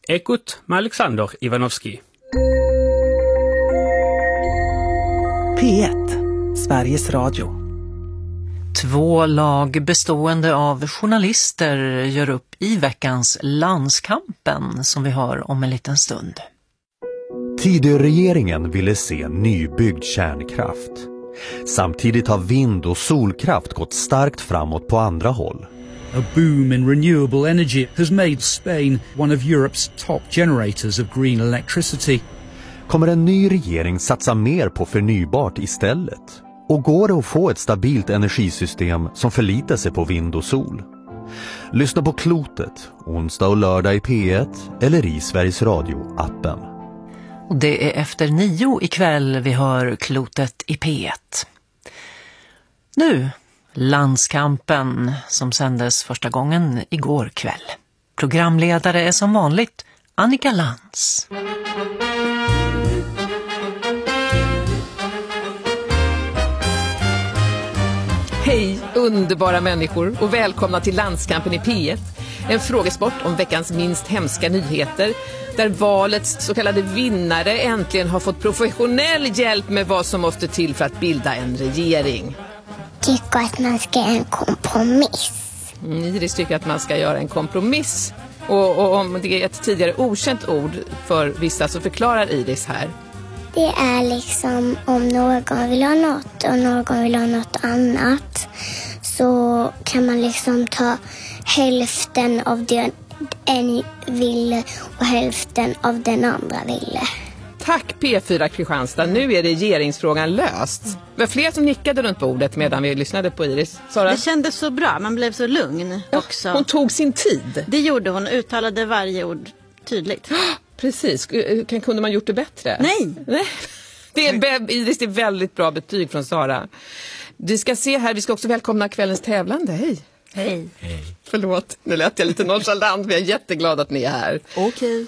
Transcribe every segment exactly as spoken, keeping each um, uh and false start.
Ekot med Alexander Ivanovski. P ett, Sveriges Radio. Två lag bestående av journalister gör upp i veckans Landskampen som vi hör om en liten stund. Tidöregeringen ville se nybyggd kärnkraft. Samtidigt har vind- och solkraft gått starkt framåt på andra håll. A boom in renewable energy has made Spain one of Europe's top generators of green electricity. Kommer en ny regering satsa mer på förnybart istället? Och går det att få ett stabilt energisystem som förlitar sig på vind och sol? Lyssna på Klotet, onsdag och lördag i P ett eller i Sveriges Radio-appen. Och det är efter nio ikväll vi hör Klotet i P ett. Nu, Landskampen som sändes första gången igår kväll. Programledare är som vanligt Annika Lantz. Hej underbara människor och välkomna till Landskampen i P ett. En frågesport om veckans minst hemska nyheter där valets så kallade vinnare äntligen har fått professionell hjälp med vad som måste till för att bilda en regering. Tycker att man ska göra en kompromiss. Mm, Iris tycker att man ska göra en kompromiss. Och, och om det är ett tidigare okänt ord för vissa så förklarar Iris här. Det är liksom om någon vill ha något och någon vill ha något annat så kan man liksom ta hälften av det en ville och hälften av den andra ville. Tack P fyra Kristianstad, nu är regeringsfrågan löst. Det var fler som nickade runt bordet medan vi lyssnade på Iris. Sara? Det kändes så bra, man blev så lugn också. Hon tog sin tid. Det gjorde hon, uttalade varje ord tydligt. Precis, kan, kunde man gjort det bättre? Nej. Nej. Det är, Iris, det är väldigt bra betyg från Sara. Vi ska se här, vi ska också välkomna kvällens tävlande. Hej. Hej. Hej. Förlåt, nu lät jag lite nonchalant, men jag är jätteglad att ni är här. Okej.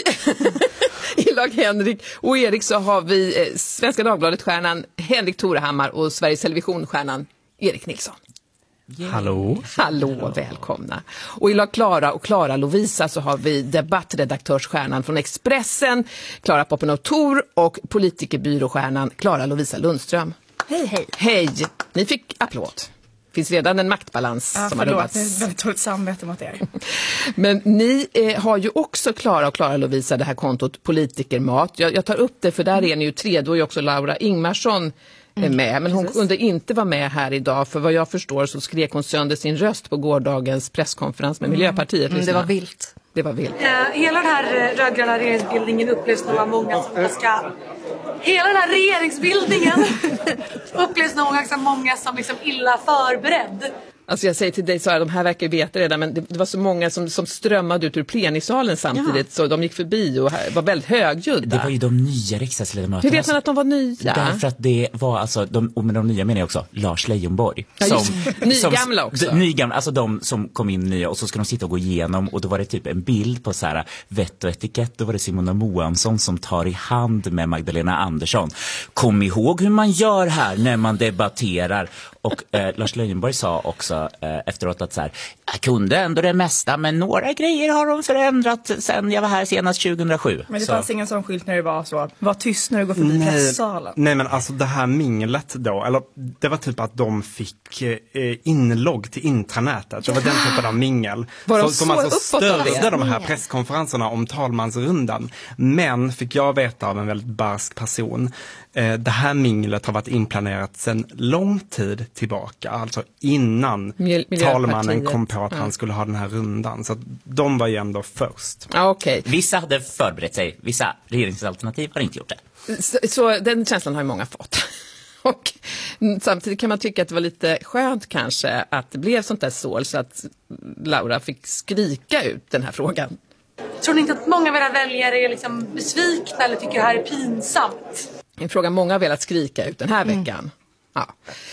I lag Henrik och Erik så har vi eh, Svenska Dagbladet-stjärnan Henrik Torehammar och Sveriges Television-stjärnan Erik Nilsson. Yeah. Hallå. Hallå, välkomna. Och i lag Klara och Klara Lovisa så har vi debattredaktörsstjärnan från Expressen, Klara Poppenautor och politikerbyråstjärnan Klara Lovisa Lundström. Hej, hej. Hej, ni fick applåd. Finns redan en maktbalans ja, som förlåt, har rubbats. det är väldigt dåligt samvete mot er. Men ni eh, har ju också Klara och Klara Lovisa det här kontot Politikermat. Jag, jag tar upp det för där är ni ju tre, då är ju också Laura Ingmarsson mm, med. Men hon precis. kunde inte vara med här idag för vad jag förstår så skrek hon sönder sin röst på gårdagens presskonferens med mm. Miljöpartiet. Mm, det var vilt. Det var vilt. Eh, hela den här rödgröna regeringsbildningen upplevs nog av många som ska... Hela den här regeringsbildningen upplevs nog av många som liksom illa förberedd. Alltså jag säger till dig Sara, de här verkar veta redan, men det, det var så många som, som strömmade ut ur plenisalen samtidigt, ja. Så de gick förbi och var väldigt högljudda. Det var ju de nya riksdagsledamöterna. Hur vet man att de var nya? Därför att det var alltså, de, och med de nya menar jag också, Lars Leijonborg. Ja, som, nygamla också. De, nygamla, alltså de som kom in nya och så ska de sitta och gå igenom och då var det typ en bild på så här vett och etikett, då var det Simona Moansson som tar i hand med Magdalena Andersson. Kom ihåg hur man gör här när man debatterar. Och eh, Lars Leijonborg sa också eh, efteråt att så här, jag kunde ändå det mesta men några grejer har de förändrat sen jag var här senast tjugohundrasju. Men det så. fanns ingen sån skylt när det var så, var tyst när du går förbi nej, pressalen. Nej men alltså det här minglet då, eller det var typ att de fick eh, inlogg till intranätet. Det var den typen av mingel. Var de så, som alltså störde de här yeah. presskonferenserna om talmansrundan. Men fick jag veta av en väldigt barsk person, eh, det här minglet har varit inplanerat sedan lång tid tillbaka, alltså innan Mil- talmannen kom på att mm. han skulle ha den här rundan. Så att de var ju ändå först. Ah, okay. Vissa hade förberett sig, vissa regeringsalternativ har inte gjort det. Så, så den känslan har ju många fått. Och samtidigt kan man tycka att det var lite skönt kanske att det blev sånt där sål så att Laura fick skrika ut den här frågan. Tror ni inte att många av era väljare är liksom besvikna eller tycker det här är pinsamt? En fråga många har velat skrika ut den här mm. veckan. Ja.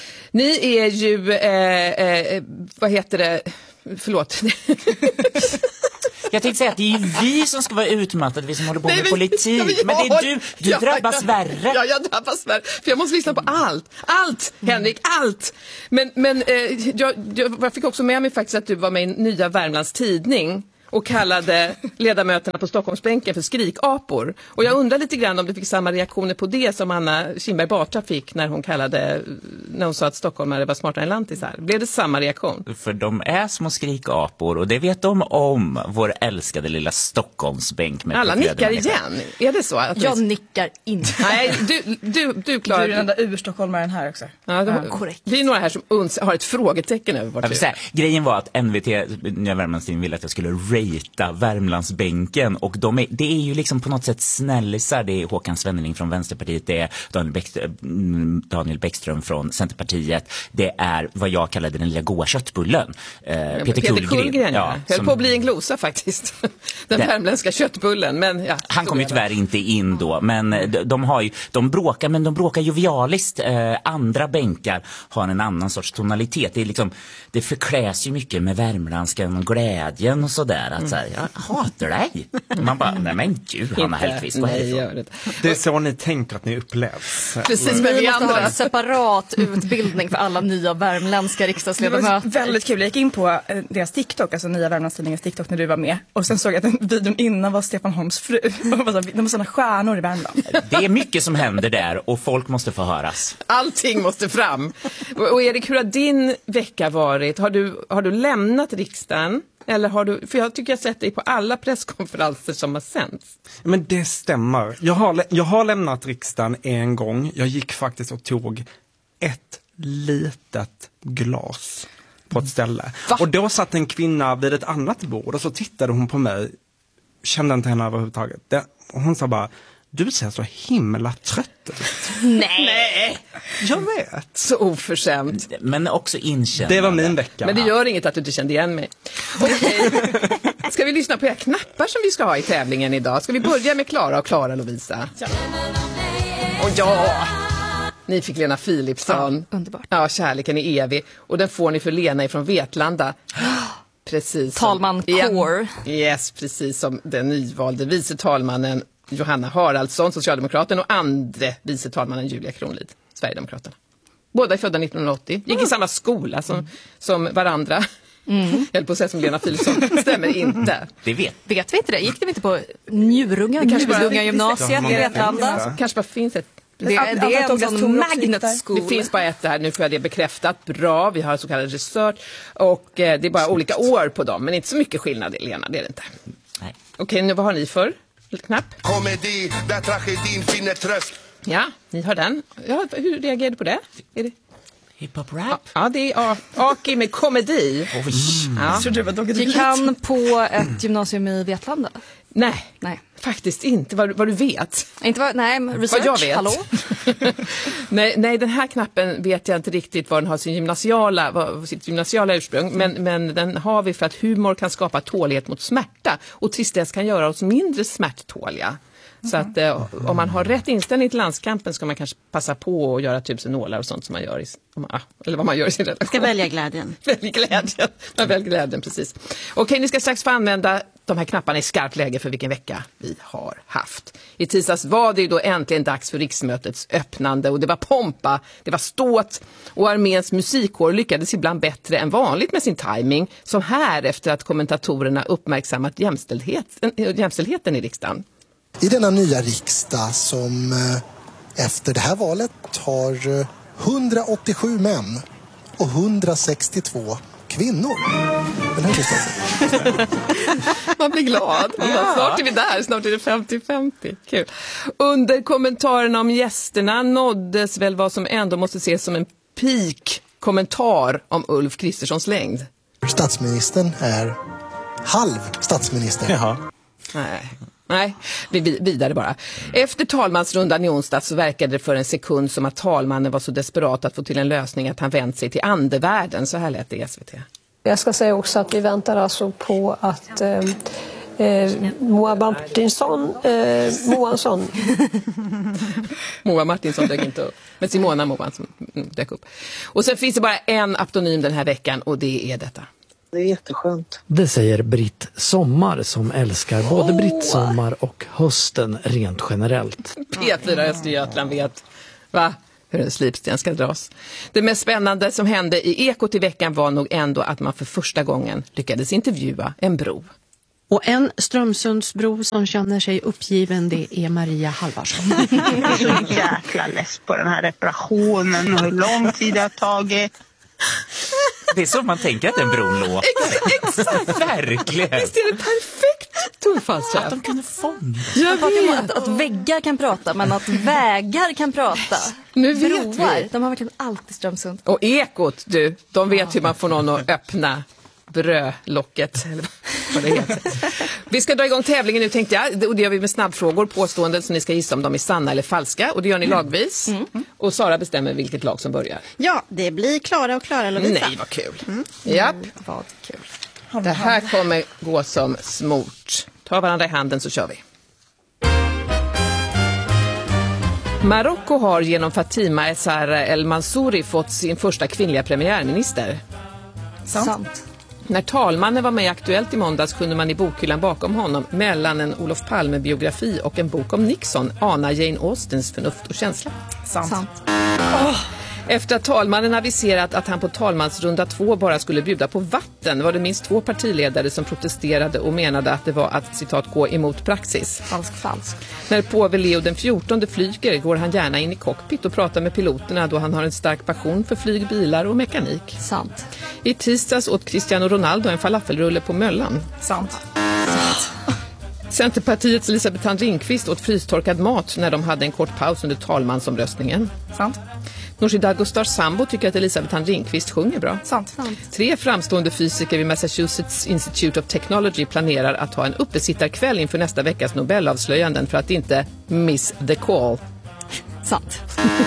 Ni är ju, eh, eh, vad heter det, förlåt. Jag tänkte säga att det är ju vi som ska vara utmattade, vi som håller på Nej, med men, politik. Ja, men, men det är du, du ja, drabbas ja, värre. Ja, jag drabbas värre. För jag måste lyssna på allt. Allt, Henrik, allt. Men, men eh, jag, jag fick också med mig faktiskt att du var med i Nya Värmlands Tidning. och kallade ledamöterna på Stockholmsbänken för skrikapor. Och jag undrar lite grann om det fick samma reaktioner på det som Anna Kinberg Batra fick när hon kallade, när hon sa att stockholmare var smartare än lantisar. Blev det samma reaktion? För de är små skrikapor och det vet de om, vår älskade lilla Stockholmsbänk. Med alla nickar igen. Är det så? Att jag nickar inte. Nej, du, du, du klarar... Du är den enda urstockholmaren här också. Ja, det, ja, korrekt. Vi är några här som uns, har ett frågetecken över vart säga, grejen var att N V T, Nya Värmlandstidningen, ville att jag skulle ratea Värmlandsbänken och de är, det är ju liksom på något sätt snällisar. Det är Håkan Svenneling från Vänsterpartiet, det är Daniel, Bäckström, Daniel Bäckström från Centerpartiet, det är vad jag kallade den lilla goa köttbullen. Eh, Peter, Peter Kullgren. Kullgren ja, höll som, på att bli en glosa faktiskt. Den, den värmländska köttbullen. Men, ja, han kom ju tyvärr inte in då, men de, de har ju, de bråkar, men de bråkar jovialiskt. Eh, andra bänkar har en annan sorts tonalitet. Det är liksom, det förkläs ju mycket med värmlandskan och glädjen och sådär. Att så här, jag hatar dig. Man bara, nej men gud, Hanna Hellquist, vad är det för? Det. det är så ni tänker att ni upplevs. Precis, men vi måste ha en separat utbildning för alla nya värmländska riksdagsledamöter. Väldigt kul, jag gick in på deras TikTok, alltså Nya Värmlandstidningens TikTok när du var med. Och sen såg jag att den videon innan var Stefan Holms fru. De var sådana stjärnor i Värmland. Det är mycket som händer där och folk måste få höras. Allting måste fram. Och Erik, hur har din vecka varit? Har du, har du lämnat riksdagen? Eller har du, för jag tycker jag har sett dig på alla presskonferenser som har sänds. Men det stämmer. Jag har, jag har lämnat riksdagen en gång. Jag gick faktiskt och tog ett litet glas på ett ställe. Va? Och då satt en kvinna vid ett annat bord och så tittade hon på mig. Kände inte henne överhuvudtaget. Det, och hon sa bara, du ser så himla trött ut. Nej. Nej, jag vet. Så oförskämt. Men också inkännande. Det var min vecka. Men det gör inget att du inte kände igen mig. Okej. Ska vi lyssna på era knappar som vi ska ha i tävlingen idag? Ska vi börja med Klara och Klara Lovisa? Ja. Och ja! Ni fick Lena Philipsson. Ja, underbart. Ja, kärleken är evig. Och den får ni för Lena ifrån Vetlanda. Precis. Talman Kår. Yes, precis som den nyvalde vice talmannen Johanna Haraldsson, Socialdemokraten, och andre vice talmannen Julia Kronlid, Sverigedemokraterna. Båda är födda nittonhundraåttio, gick i samma skola som, mm. som varandra. Mm. Jag höll på att säga som Lena Philipsson, stämmer inte. Det vet. Vet vi inte det? Gick det inte på Njurunga, Njurunga gymnasiet i Vetlanda? Kanske bara finns ett. Det, det, det är en sån magnetskola. Det finns bara ett där, nu får jag det bekräftat. Bra, vi har så kallad research. Och eh, det är bara olika år på dem, men inte så mycket skillnad, Lena, det är det inte. Nej. Okej, nu vad har ni för knapp? Komedi, där tragedin finner tröst. Ja, ni har den. Ja, hur reagerar du på det? Är det hiphop-rap? Ja, ja, det är Aki med komedi. Mm. Ja. Så du gick han på ett gymnasium i Vetlanda? Nej, nej, faktiskt inte. Vad, vad du vet. Inte vad, nej, research. Vad jag vet. Hallå? nej, nej, den här knappen vet jag inte riktigt var den har sin gymnasiala, vad, sitt gymnasiala ursprung. Men, men den har vi för att humor kan skapa tålighet mot smärta. Och tristess kan göra oss mindre smärttåliga. Så att eh, om man har rätt inställning till landskampen ska man kanske passa på att göra tusen nålar och sånt som man gör i, om, ah, eller vad man gör i sin relation. Ska välja glädjen. Välj glädjen. Man väljer glädjen, precis. Okej, ni ska strax få använda de här knapparna i skarpt läge för vilken vecka vi har haft. I tisdags var det ju då äntligen dags för riksmötets öppnande och det var pompa, det var ståt och arméns musikkår lyckades ibland bättre än vanligt med sin timing, som här efter att kommentatorerna uppmärksammat jämställdheten, jämställdheten i riksdagen. I denna nya riksdag som efter det här valet har hundraåttiosju män och hundrasextiotvå kvinnor. Eller hur? Man blir glad. Ja. Snart är vi där, snart är det femtio femtio. Kul. Under kommentarerna om gästerna nåddes väl vad som ändå måste ses som en peak-kommentar om Ulf Kristerssons längd. Statsministern är halv statsminister. Jaha. Nej. Nej, vi vidare bara. Efter talmansrundan i onsdag så verkade det för en sekund som att talmannen var så desperat att få till en lösning att han vänt sig till andevärlden. Så här lät det i S V T. Jag ska säga också att vi väntar alltså på att eh, eh, Moa Martinsson, eh, Moansson. Moa Martinsson dök inte upp. Men Simona Moansson dök upp. Och sen finns det bara en aptonym den här veckan och det är detta. Det är jätteskönt. Det säger Britt Sommar som älskar både Britt Sommar och hösten rent generellt. P fyra Östergötland vet, va? Hur en slipsten ska dras. Det mest spännande som hände i Ekot i veckan var nog ändå att man för första gången lyckades intervjua en bro. Och en Strömsundsbro som känner sig uppgiven, det är Maria Halvarsson. Jag är så jäkla less på den här reparationen och hur lång tid det har tagit. Det är så man tänker att en bron låter. Exakt, verkligen. Visst är det perfekt tonfallsträff. Att de kunde fånga. Jag vet. Att, att väggar kan prata, men att vägar kan prata. Nu vet Broar, vi. de har verkligen alltid Strömsund. Och ekot, du, de vet hur man får någon att öppna brödlocket, eller vad det heter. Vi ska dra igång tävlingen nu, tänkte jag. Och det gör vi med snabbfrågor, påståenden som ni ska gissa om de är sanna eller falska. Och det gör ni lagvis. Mm. Och Sara bestämmer vilket lag som börjar. Ja, det blir Klara och Klara Lovisa. Nej, vad kul. Mm. Japp. Vad kul. Det här kommer gå som smort. Ta varandra i handen så kör vi. Marocko har genom Fatima Essara El Mansouri fått sin första kvinnliga premiärminister. Sant. Sant. När talmannen var med Aktuellt i måndags kunde man i bokhyllan bakom honom mellan en Olof Palme-biografi och en bok om Nixon ana Jane Austens förnuft och känsla. Sant. Sant. Oh. Efter att talmannen aviserat att han på talmansrunda två bara skulle bjuda på vatten var det minst två partiledare som protesterade och menade att det var att, citat, gå emot praxis. Falskt, falskt. När påve Leo den fjortonde flyger går han gärna in i cockpit och pratar med piloterna då han har en stark passion för flyg, bilar och mekanik. Sant. I tisdags åt Cristiano Ronaldo en falafelrulle på Möllan. Sant. Sant. Centerpartiets Elisabeth Ringqvist åt frystorkad mat när de hade en kort paus under talmansomröstningen. Sant. Nooshi Dadgostar sambo tycker att Elisabeth Ringqvist sjunger bra. Sant. Sant. Tre framstående fysiker vid Massachusetts Institute of Technology planerar att ha en uppesittarkväll inför nästa veckas Nobelavslöjanden för att inte miss the call. Sant.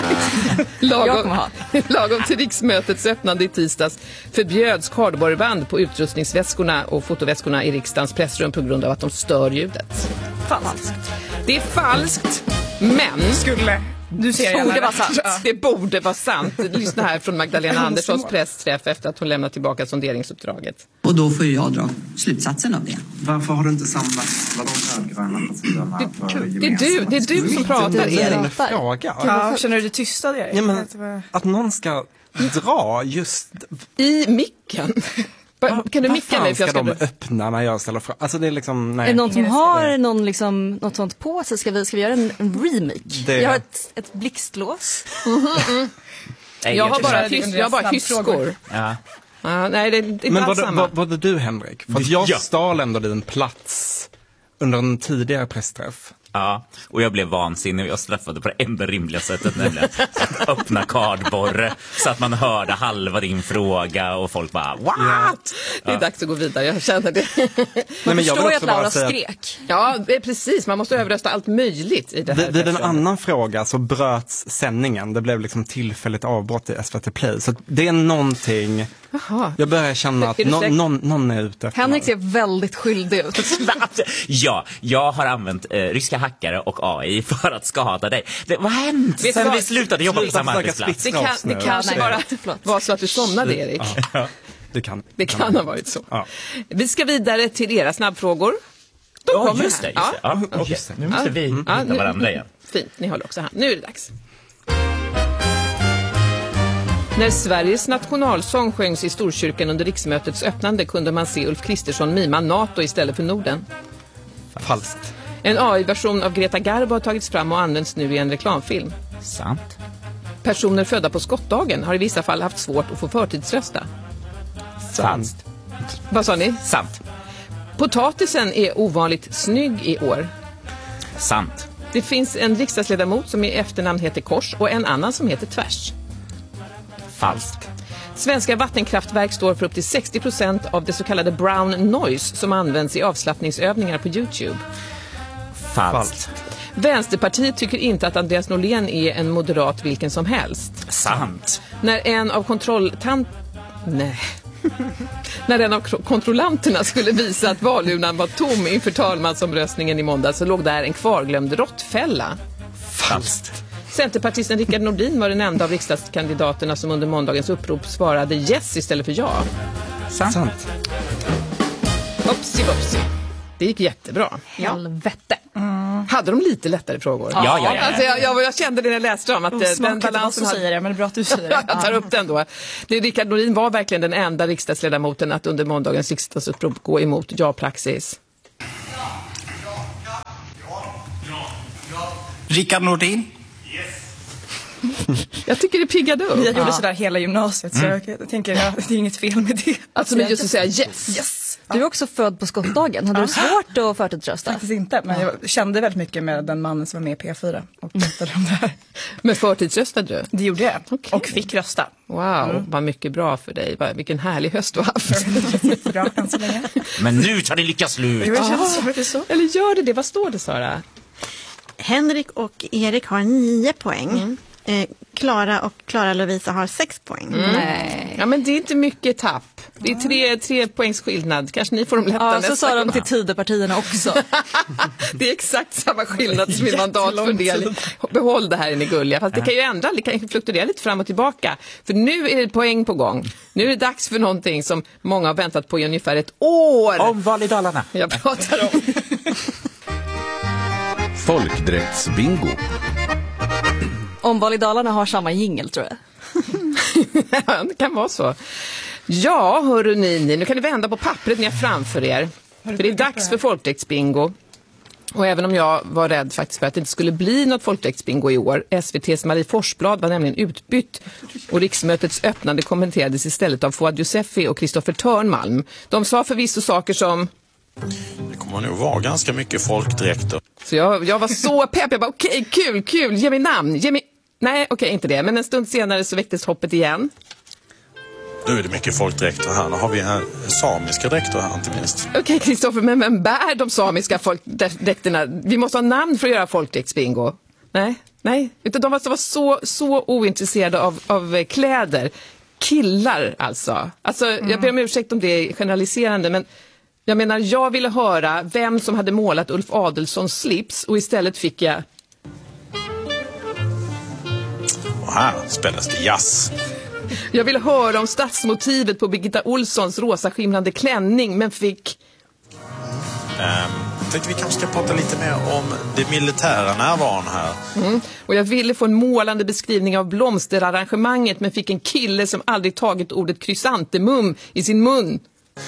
lagom, lagom till riksmötets öppnande i tisdags förbjöds kardborreband på utrustningsväskorna och fotoväskorna i riksdagens pressrum på grund av att de stör ljudet. Falskt. Det är falskt, men... Skulle... Du ser borde vara sant. Det borde vara sant. Lyssna här från Magdalena Anderssons pressträff efter att hon lämnat tillbaka sonderingsuppdraget. Och då får jag dra slutsatsen av det. Varför har du inte samlat vad de rödgröna partierna för det, det är du, det är du som pratar, Erik. Fråga. Ja, känner du dig tystad, Erik? Ja, men, att någon ska dra just... I micken. Kan du micka mig? Vad ska de öppna när jag ställer frågor? Alltså det är liksom, nej. Är det någon som har någon liksom, något sånt på sig? Ska vi, ska vi göra en, en remake? Det... Jag har ett, ett blixtlås. Mm-hmm. Nej, jag, har bara, hys, jag har bara hyskor. Ja. Uh, nej, det, det är men inte var, samma. var, var det du, Henrik? För att jag ja. stal ändå din plats under en tidigare pressträff. Ja, och jag blev vansinnig och jag straffade på det enda rimliga sättet, nämligen att öppna kardborre så att man hörde halva din fråga och folk bara, what? Ja. Det är ja. dags att gå vidare, jag känner det. Man Nej, förstår ju att Laura skrek. Ja, det är precis, man måste överrösta allt möjligt i det här. Vid en annan fråga så bröts sändningen, det blev liksom tillfälligt avbrott i S V T Play. Så det är någonting... Aha. Jag börjar känna att no, någon, någon är ute. Henrik ser väldigt skyldig ut. Ja, jag har använt eh, ryska hackare och A I för att skada dig. Det, vad har hänt Vet sen vad? vi slutade jobba på samma arbetsplats? Det, kan, det kanske ja, bara var så att du somnade, Erik. Ja, det kan, det kan, kan ha varit så. Ja. Vi ska vidare till era snabbfrågor. De ja, kommer just det. Just det. Ja. Ja, okay. Nu måste vi hitta ja, nu, varandra igen. Fint, ni håller också hand. Nu är det dags. När Sveriges nationalsång sjöngs i Storkyrkan under riksmötets öppnande kunde man se Ulf Kristersson mima NATO istället för Norden. Falskt. En A I-version av Greta Garbo har tagits fram och används nu i en reklamfilm. Sant. Personer födda på skottdagen har i vissa fall haft svårt att få förtidsrösta. Sant. Vad sa ni? Sant. Potatisen är ovanligt snygg i år. Sant. Det finns en riksdagsledamot som i efternamn heter Kors och en annan som heter Tvärs. Falskt. Svenska vattenkraftverk står för upp till sextio procent av det så kallade brown noise som används i avslappningsövningar på YouTube. Falskt. Vänsterpartiet tycker inte att Andreas Norlén är en moderat vilken som helst. Sant. När en av kontrolltant... Nej. När en av kontrollanterna skulle visa att valurnan var tom inför talmansomröstningen i måndag så låg där en kvarglömd råttfälla. Falskt. Centerpartisten Rickard Nordin var den enda av riksdagskandidaterna som under måndagens upprop svarade yes istället för ja. Sant. Sant. Hopsi, hopsi. Det gick jättebra. Helvete. Mm. Hade de lite lättare frågor? Ja, ja, ja. Alltså, jag, jag, jag kände det när jag läste dem. Att oh, den balansen hade... säger det, men det är bra att du säger det. Jag tar upp den då. Det, Rickard Nordin var verkligen den enda riksdagsledamoten att under måndagens riksdagsupprop gå emot ja-praxis. Rickard Nordin. Jag tycker det piggade upp. Jag gjorde sådär hela gymnasiet så mm. jag tänker ja, det är inget fel med det. Alltså men just att säga yes. yes. Du är också född på skottdagen. Hade du svårt att förtidsrösta? Faktiskt inte, men jag kände väldigt mycket med den mannen som var med i P fyra och berättade om det här. Men förtidsröstade du? Det gjorde jag. Okay. Och fick rösta. Wow, mm. vad mycket bra för dig. Vilken härlig höst du har haft. Bra, än så länge. Men nu tar det lyckas slut. Ah. Så. Eller gör det det? Vad står det, Sara? Henrik och Erik har nio poäng. Mm. Klara och Klara Lovisa har sex poäng. Mm. Nej. Ja, men det är inte mycket tapp. Det är tre, tre poängs skillnad. Kanske ni får dem lätta ja, nästa. Så sa de till Tidöpartierna också. Det är exakt samma skillnad som min mandatfördelning. Behåll det här in i gulliga. Fast det kan ju ändra, det kan fluktuera lite fram och tillbaka. För nu är det poäng på gång. Nu är det dags för någonting som många har väntat på i ungefär ett år. Omval i Dalarna. Jag pratar om. Folkdräktsbingo. Omval i Dalarna har samma jingle, tror jag. Ja, det kan vara så. Ja, hörru ni, nu kan ni vända på pappret ni har framför er. För det är dags för folkdräktsbingo. Och även om jag var rädd faktiskt för att det inte skulle bli något folkdräktsbingo i år. S V T:s Marie Forsblad var nämligen utbytt. Och riksmötets öppnande kommenterades istället av Fouad Yousefi och Kristoffer Törnmalm. De sa förvisso saker som... Det kommer nog vara ganska mycket folkdräkter. Så jag, jag var så pepp. Jag bara, okej, okay, kul, kul. Ge mig namn. Ge mig... Nej, okej, okay, inte det. Men en stund senare så väcktes hoppet igen. Nu är det mycket folkdräkter här. Nu har vi här samiska dräkter här, inte minst. Okej, okay, Kristoffer, men vem bär de samiska folkdräkterna? Vi måste ha namn för att göra folkdräktsbingo. Nej, nej. Utan de var så, så, så ointresserade av, av kläder. Killar, alltså. Alltså, mm. jag ber om ursäkt om det är generaliserande, men... Jag menar, jag ville höra vem som hade målat Ulf Adelssons slips och istället fick jag... Och här spelas det jazz. Jag ville höra om stadsmotivet på Birgitta Olssons rosa skimrande klänning, men fick... Um, jag tänkte vi kanske ska prata lite mer om det militära närvaron här. Mm. Och jag ville få en målande beskrivning av blomsterarrangemanget, men fick en kille som aldrig tagit ordet krysantemum i sin mun.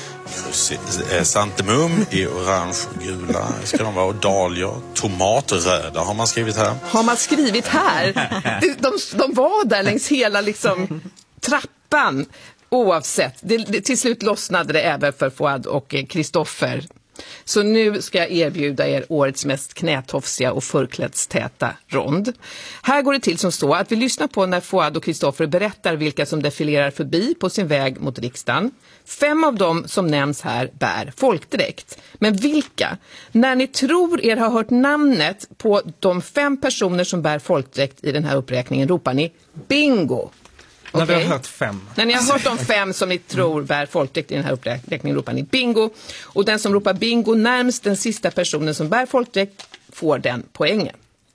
Santemum i orange och gula ska de vara, och dahlior, tomatröda har man skrivit här. Har man skrivit här? De, de, de var där längs hela liksom trappan oavsett. Det, det, till slut lossnade det även för Fouad och Kristoffer. Så nu ska jag erbjuda er årets mest knätofsiga och förklädstäta rond. Här går det till som så att vi lyssnar på när Fouad och Kristoffer berättar vilka som defilerar förbi på sin väg mot riksdagen. Fem av dem som nämns här bär folkdräkt. Men vilka? När ni tror er ha hört namnet på de fem personer som bär folkdräkt i den här uppräkningen ropar ni bingo. När Okay. vi har hört fem. När ni har hört de fem som ni tror bär folkdräkt i den här uppräkningen ropar ni bingo. Och den som ropar bingo närmst den sista personen som bär folkdräkt får den poängen.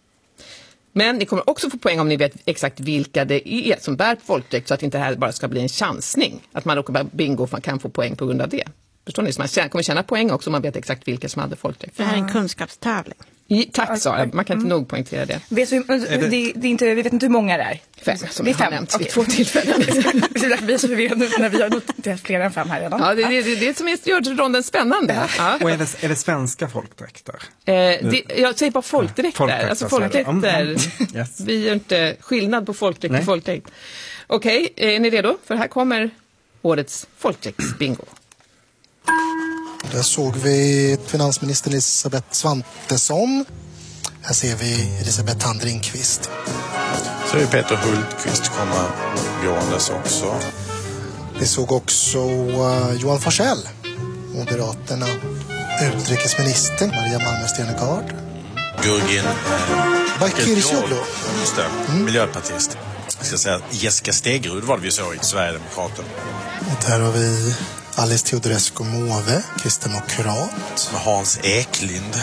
Men ni kommer också få poäng om ni vet exakt vilka det är som bär folkdräkt, så att inte här bara ska bli en chansning. Att man råkar bingo man kan få poäng på grund av det. Förstår ni? Så man kommer tjäna poäng också om man vet exakt vilka som hade folkdräkt. Det här är en kunskapstävling. I, tack Sara, man kan inte mm. nog poängtera det. Vet du, det, det, det är inte, vi vet inte hur många det är. Fem, som det är jag fem. har nämnt vid två tillfällen. Vi är så förvirrade när vi har noterat fler än fem här redan. Ja, det är det, det, det som gör ronden spännande. Ja. Och är det, är det svenska folkdräkter? Eh, det, jag säger bara folkdräkter. folkdräkter alltså folkdräkter. Mm, mm, yes. Vi gör inte skillnad på folkdräkt och folkdräkt. Okej, okay, är ni redo? För här kommer årets folkdräktsbingo. Där såg vi finansminister Elisabeth Svantesson. Här ser vi Elisabeth Tandringqvist. Så är Peter Hultqvist komma gåendes också. Vi såg också uh, Johan Forsell, Moderaterna, utrikesministern Maria Malmö Stenergard. Gurgin eh, Bakircioglu. Just det, mm. miljöpartist. Jag ska säga Jessica Stegrud var det vi såg i Sverigedemokraten. Och där har vi Alice Teodorescu Måwe, kristdemokrat. Med Hans Eklind.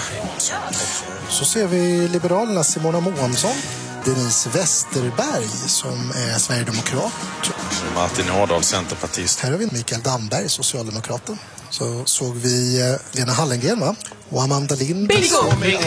Så ser vi Liberalerna Simona Månsson. Denise Westerberg som är sverigedemokrat. Martin Ådahl, centerpartist. Här har vi Mikael Damberg, socialdemokraten. Så såg vi Lena Hallengren, va? Och Amanda Lind. Bingo!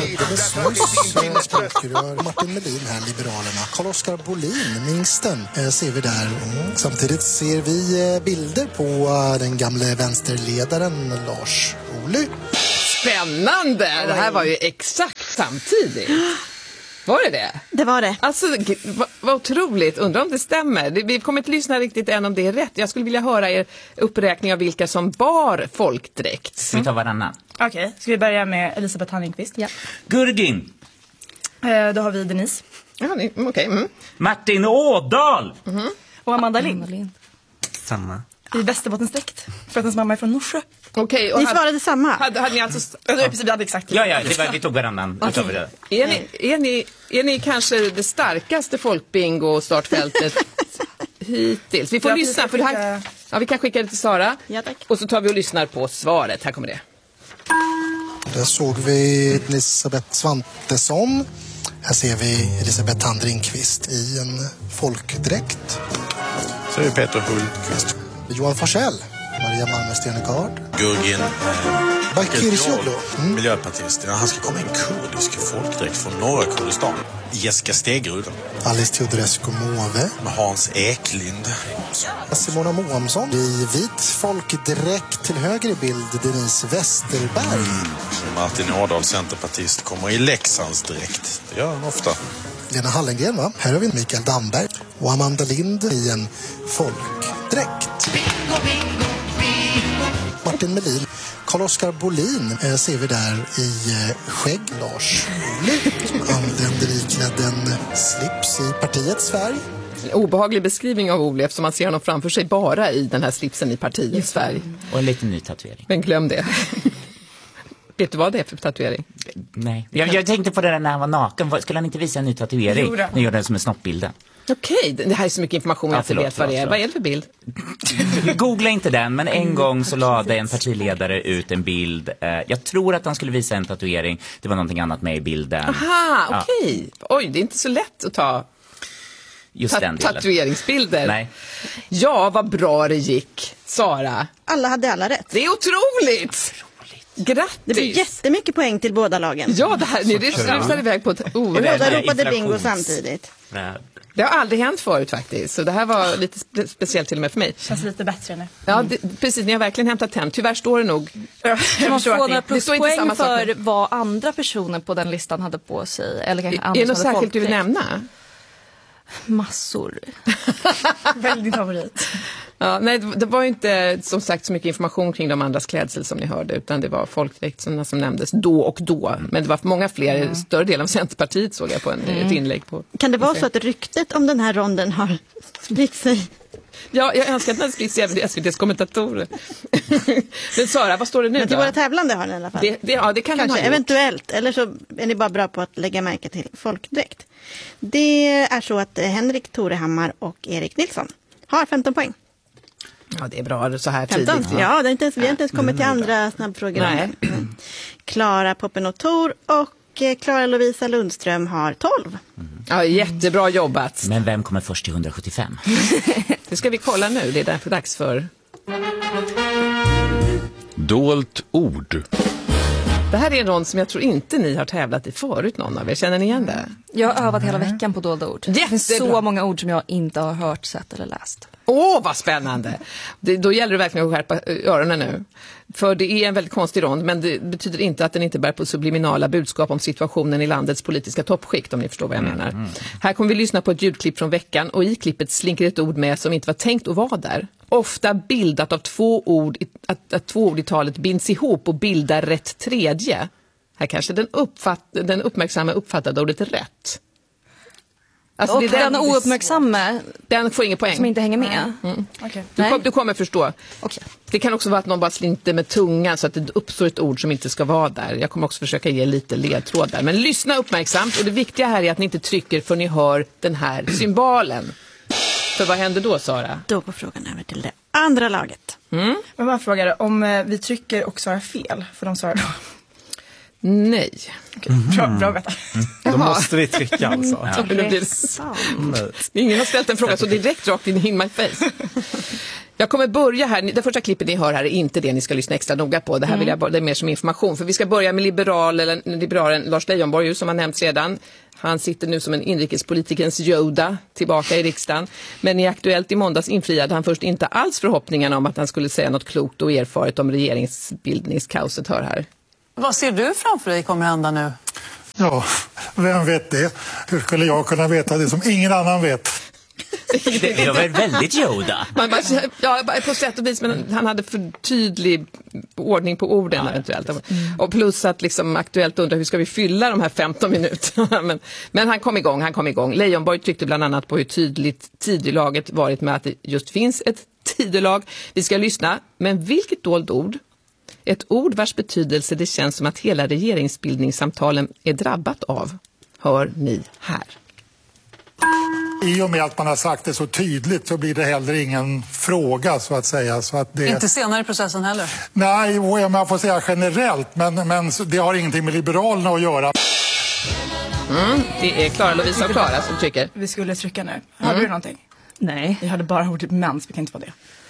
Martin Melin här, Liberalerna. Carl-Oskar Bolin, Mingsten, eh, ser vi där. Mm. Samtidigt ser vi eh, bilder på uh, den gamle vänsterledaren Lars Ohly. Spännande! Det här var ju exakt samtidigt. Var det det? Det var det. Alltså, vad, vad otroligt. Undrar om det stämmer. Vi kommer inte lyssna riktigt än om det är rätt. Jag skulle vilja höra er uppräkning av vilka som bar folkdräkt. Ska vi ta varannan? Okej, okay, ska vi börja med Elisabeth Hanningqvist? Ja. Gurgin. Eh, då har vi Denise. Ja, okej. Okay. Mm. Martin Ådahl. Mm. Och Amanda Lind. Lind. Samma. I Västerbottensdräkt. För att ens mamma är från Norsjö. Okej, och Ni hade, svarade samma. Hade, hade ni alltså... Ja, precis, vi hade exakt. Ja, ja, det var, vi tog varannan. Okay. Det. Är, ni, är, ni, är ni kanske det starkaste folkbingo-startfältet hittills? Vi får ja, lyssna, för det här... Ja, vi kan skicka det till Sara. Ja, tack. Och så tar vi och lyssnar på svaret. Här kommer det. Där såg vi Elisabeth Svantesson. Här ser vi Elisabeth Hanningqvist i en folkdräkt. Så är det Peter Hultqvist. Johan Forsell, Maria Malmö Stenegard. Gurgin eh, Bakircioglu. Mm. Miljöpartist. Ja, han ska komma i en kurdisk folkdräkt från norra Kurdistan. Jessica Stegrud. Alice Teodorescu Måwe. Med Hans Eklind. Simona Moamsson i vit folkdräkt. Till höger i bild Denise Westerberg. Mm. Martin Ådahl, centerpartist, kommer i Leksandsdräkt. Det gör han ofta. Lena Hallengren, va? Här har vi Mikael Damberg och Amanda Lind i en folkdräkt. Bingo, bingo, bingo. Martin Melin, Carl-Oskar Bolin eh, ser vi där i eh, skägg. Lars Ohly som använder iklädd en slips i partiets färg. En obehaglig beskrivning av Ohly eftersom man ser honom framför sig bara i den här slipsen i partiets färg. Och en liten ny tatuering. Men glöm det. Vet du vad det är för tatuering? Nej, jag, jag tänkte på det där när han var naken. Skulle han inte visa en ny tatuering? Jo då. Nu gör den som en snoppbilden. Okej, det här är så mycket information jag Ja, inte förlåt, vet vad det är. förlåt, Vad är det för bild? Googla inte den, men en gång så lade en partiledare ut en bild. Eh, jag tror att han skulle visa en tatuering. Det var någonting annat med i bilden. Aha, Ja. okej. Oj, det är inte så lätt att ta Just ta- den delen. tatueringsbilder. Nej. Ja, vad bra det gick, Sara. Alla hade alla rätt. Det är otroligt! Grattis! Det blir jättemycket poäng till båda lagen. Ja, det här, ni rusar iväg på ett oerhört... Båda ropade bingo samtidigt. Det har aldrig hänt förut faktiskt, så det här var lite spe- speciellt till och med för mig. Känns lite bättre nu. Ja, det, precis, ni har verkligen hämtat hem. Tyvärr står det nog... Kan man få några det står inte samma pluspoäng sak. för vad andra personer på den listan hade på sig? Eller kanske Är andra det något som hade särskilt du vill folkdräkt? nämna? Massor. Välj din favorit. Ja, nej, det var ju inte som sagt så mycket information kring de andras klädsel som ni hörde, utan det var folkdräkterna som nämndes då och då. Men det var många fler, mm. större del av Centerpartiet såg jag på en, Mm. ett inlägg på. Kan det vara så att ryktet om den här ronden har spritt sig? Ja, jag önskar att den hade spritt sig även till S V T:s kommentatorer. Men Sara, vad står det nu Men till då? våra tävlande har den i alla fall. Det, det, ja, det kan den Kanske, ha gjort. eventuellt. Eller så är ni bara bra på att lägga märke till folkdräkt. Det är så att eh, Henrik Torehammar och Erik Nilsson har femton poäng. Ja, det är bra så här femton? tidigt. Ja, det är inte ens, vi har inte ens kommit till andra snabbfrågor. Nej. Klara Poppen och Tor och eh, Klara Lovisa Lundström har tolv. Ja, jättebra jobbat. Men vem kommer först till hundrasjuttiofem? Det ska vi kolla nu, det är därför dags för... Dolt ord. Det här är en rond som jag tror inte ni har tävlat i förut, någon av er. Känner ni igen det? Jag har övat hela veckan på dolda ord. Det finns Jättebra. så många ord som jag inte har hört, sett eller läst. Åh, vad spännande! Det, då gäller det verkligen att skärpa öronen nu. För det är en väldigt konstig rond, men det betyder inte att den inte bär på subliminala budskap om situationen i landets politiska toppskikt, om ni förstår vad jag menar. Mm, mm. Här kommer vi lyssna på ett ljudklipp från veckan, och i klippet slinker ett ord med som inte var tänkt att vara där. Ofta bildat av två ord, att, att två ord i talet binds ihop och bildar rätt tredje. Här kanske den, uppfatt, den uppmärksamma uppfattade ordet rätt. Alltså, och det är den ouppmärksamma, den får ingen poäng. Som inte hänger med. Mm. Okay. Du, kom, du kommer förstå. Okay. Det kan också vara att någon bara slinter med tungan så att det uppstår ett ord som inte ska vara där. Jag kommer också försöka ge lite ledtrådar. Men lyssna uppmärksamt, och det viktiga här är att ni inte trycker för ni hör den här symbolen. För vad händer då, Sara? Då går frågan över till det andra laget. Mm. Men man frågar om vi trycker och svarar fel, för de svarar då. Nej. Okay. Mm. Bra, bra veta. Mm. Då måste vi trycka alltså. Ja. Det blir... Ingen har ställt en fråga så direkt rakt in in my face. Jag kommer börja här, det första klippet ni hör här är inte det ni ska lyssna extra noga på. Det här vill jag bara, det är mer som information. För vi ska börja med liberal, eller liberalen Lars Leijonborg som har nämnts redan. Han sitter nu som en inrikespolitikens Yoda tillbaka i riksdagen. Men i Aktuellt i måndags infriade han först inte alls förhoppningarna om att han skulle säga något klokt och erfaret om regeringsbildningskaoset. Hör här. Vad ser du framför dig kommer hända nu? Ja, Vem vet det? Hur skulle jag kunna veta det som ingen annan vet? Det var väldigt Yoda. Man bara, ja, på sätt och vis, men han hade för tydlig ordning på orden ja, eventuellt. Mm. Och plus att liksom aktuellt undrar hur ska vi fylla de här femton minuterna. men, men han kom igång, han kom igång. Leijonborg tryckte bland annat på hur tydligt tidelaget varit med att det just finns ett tidelag. Vi ska lyssna, men vilket dolt ord? Ett ord vars betydelse det känns som att hela regeringsbildningssamtalen är drabbat av. Hör ni här. I och med att man har sagt det så tydligt så blir det heller ingen fråga så att säga. Så att det... Inte senare i processen heller? Nej, man får säga generellt, men, men det har ingenting med Liberalerna att göra. Mm, det är Klara Lovisa och Klara som trycker. Vi skulle trycka nu. Hade Mm. du någonting? Nej. Vi hade bara ordet mens, vi kan inte få det.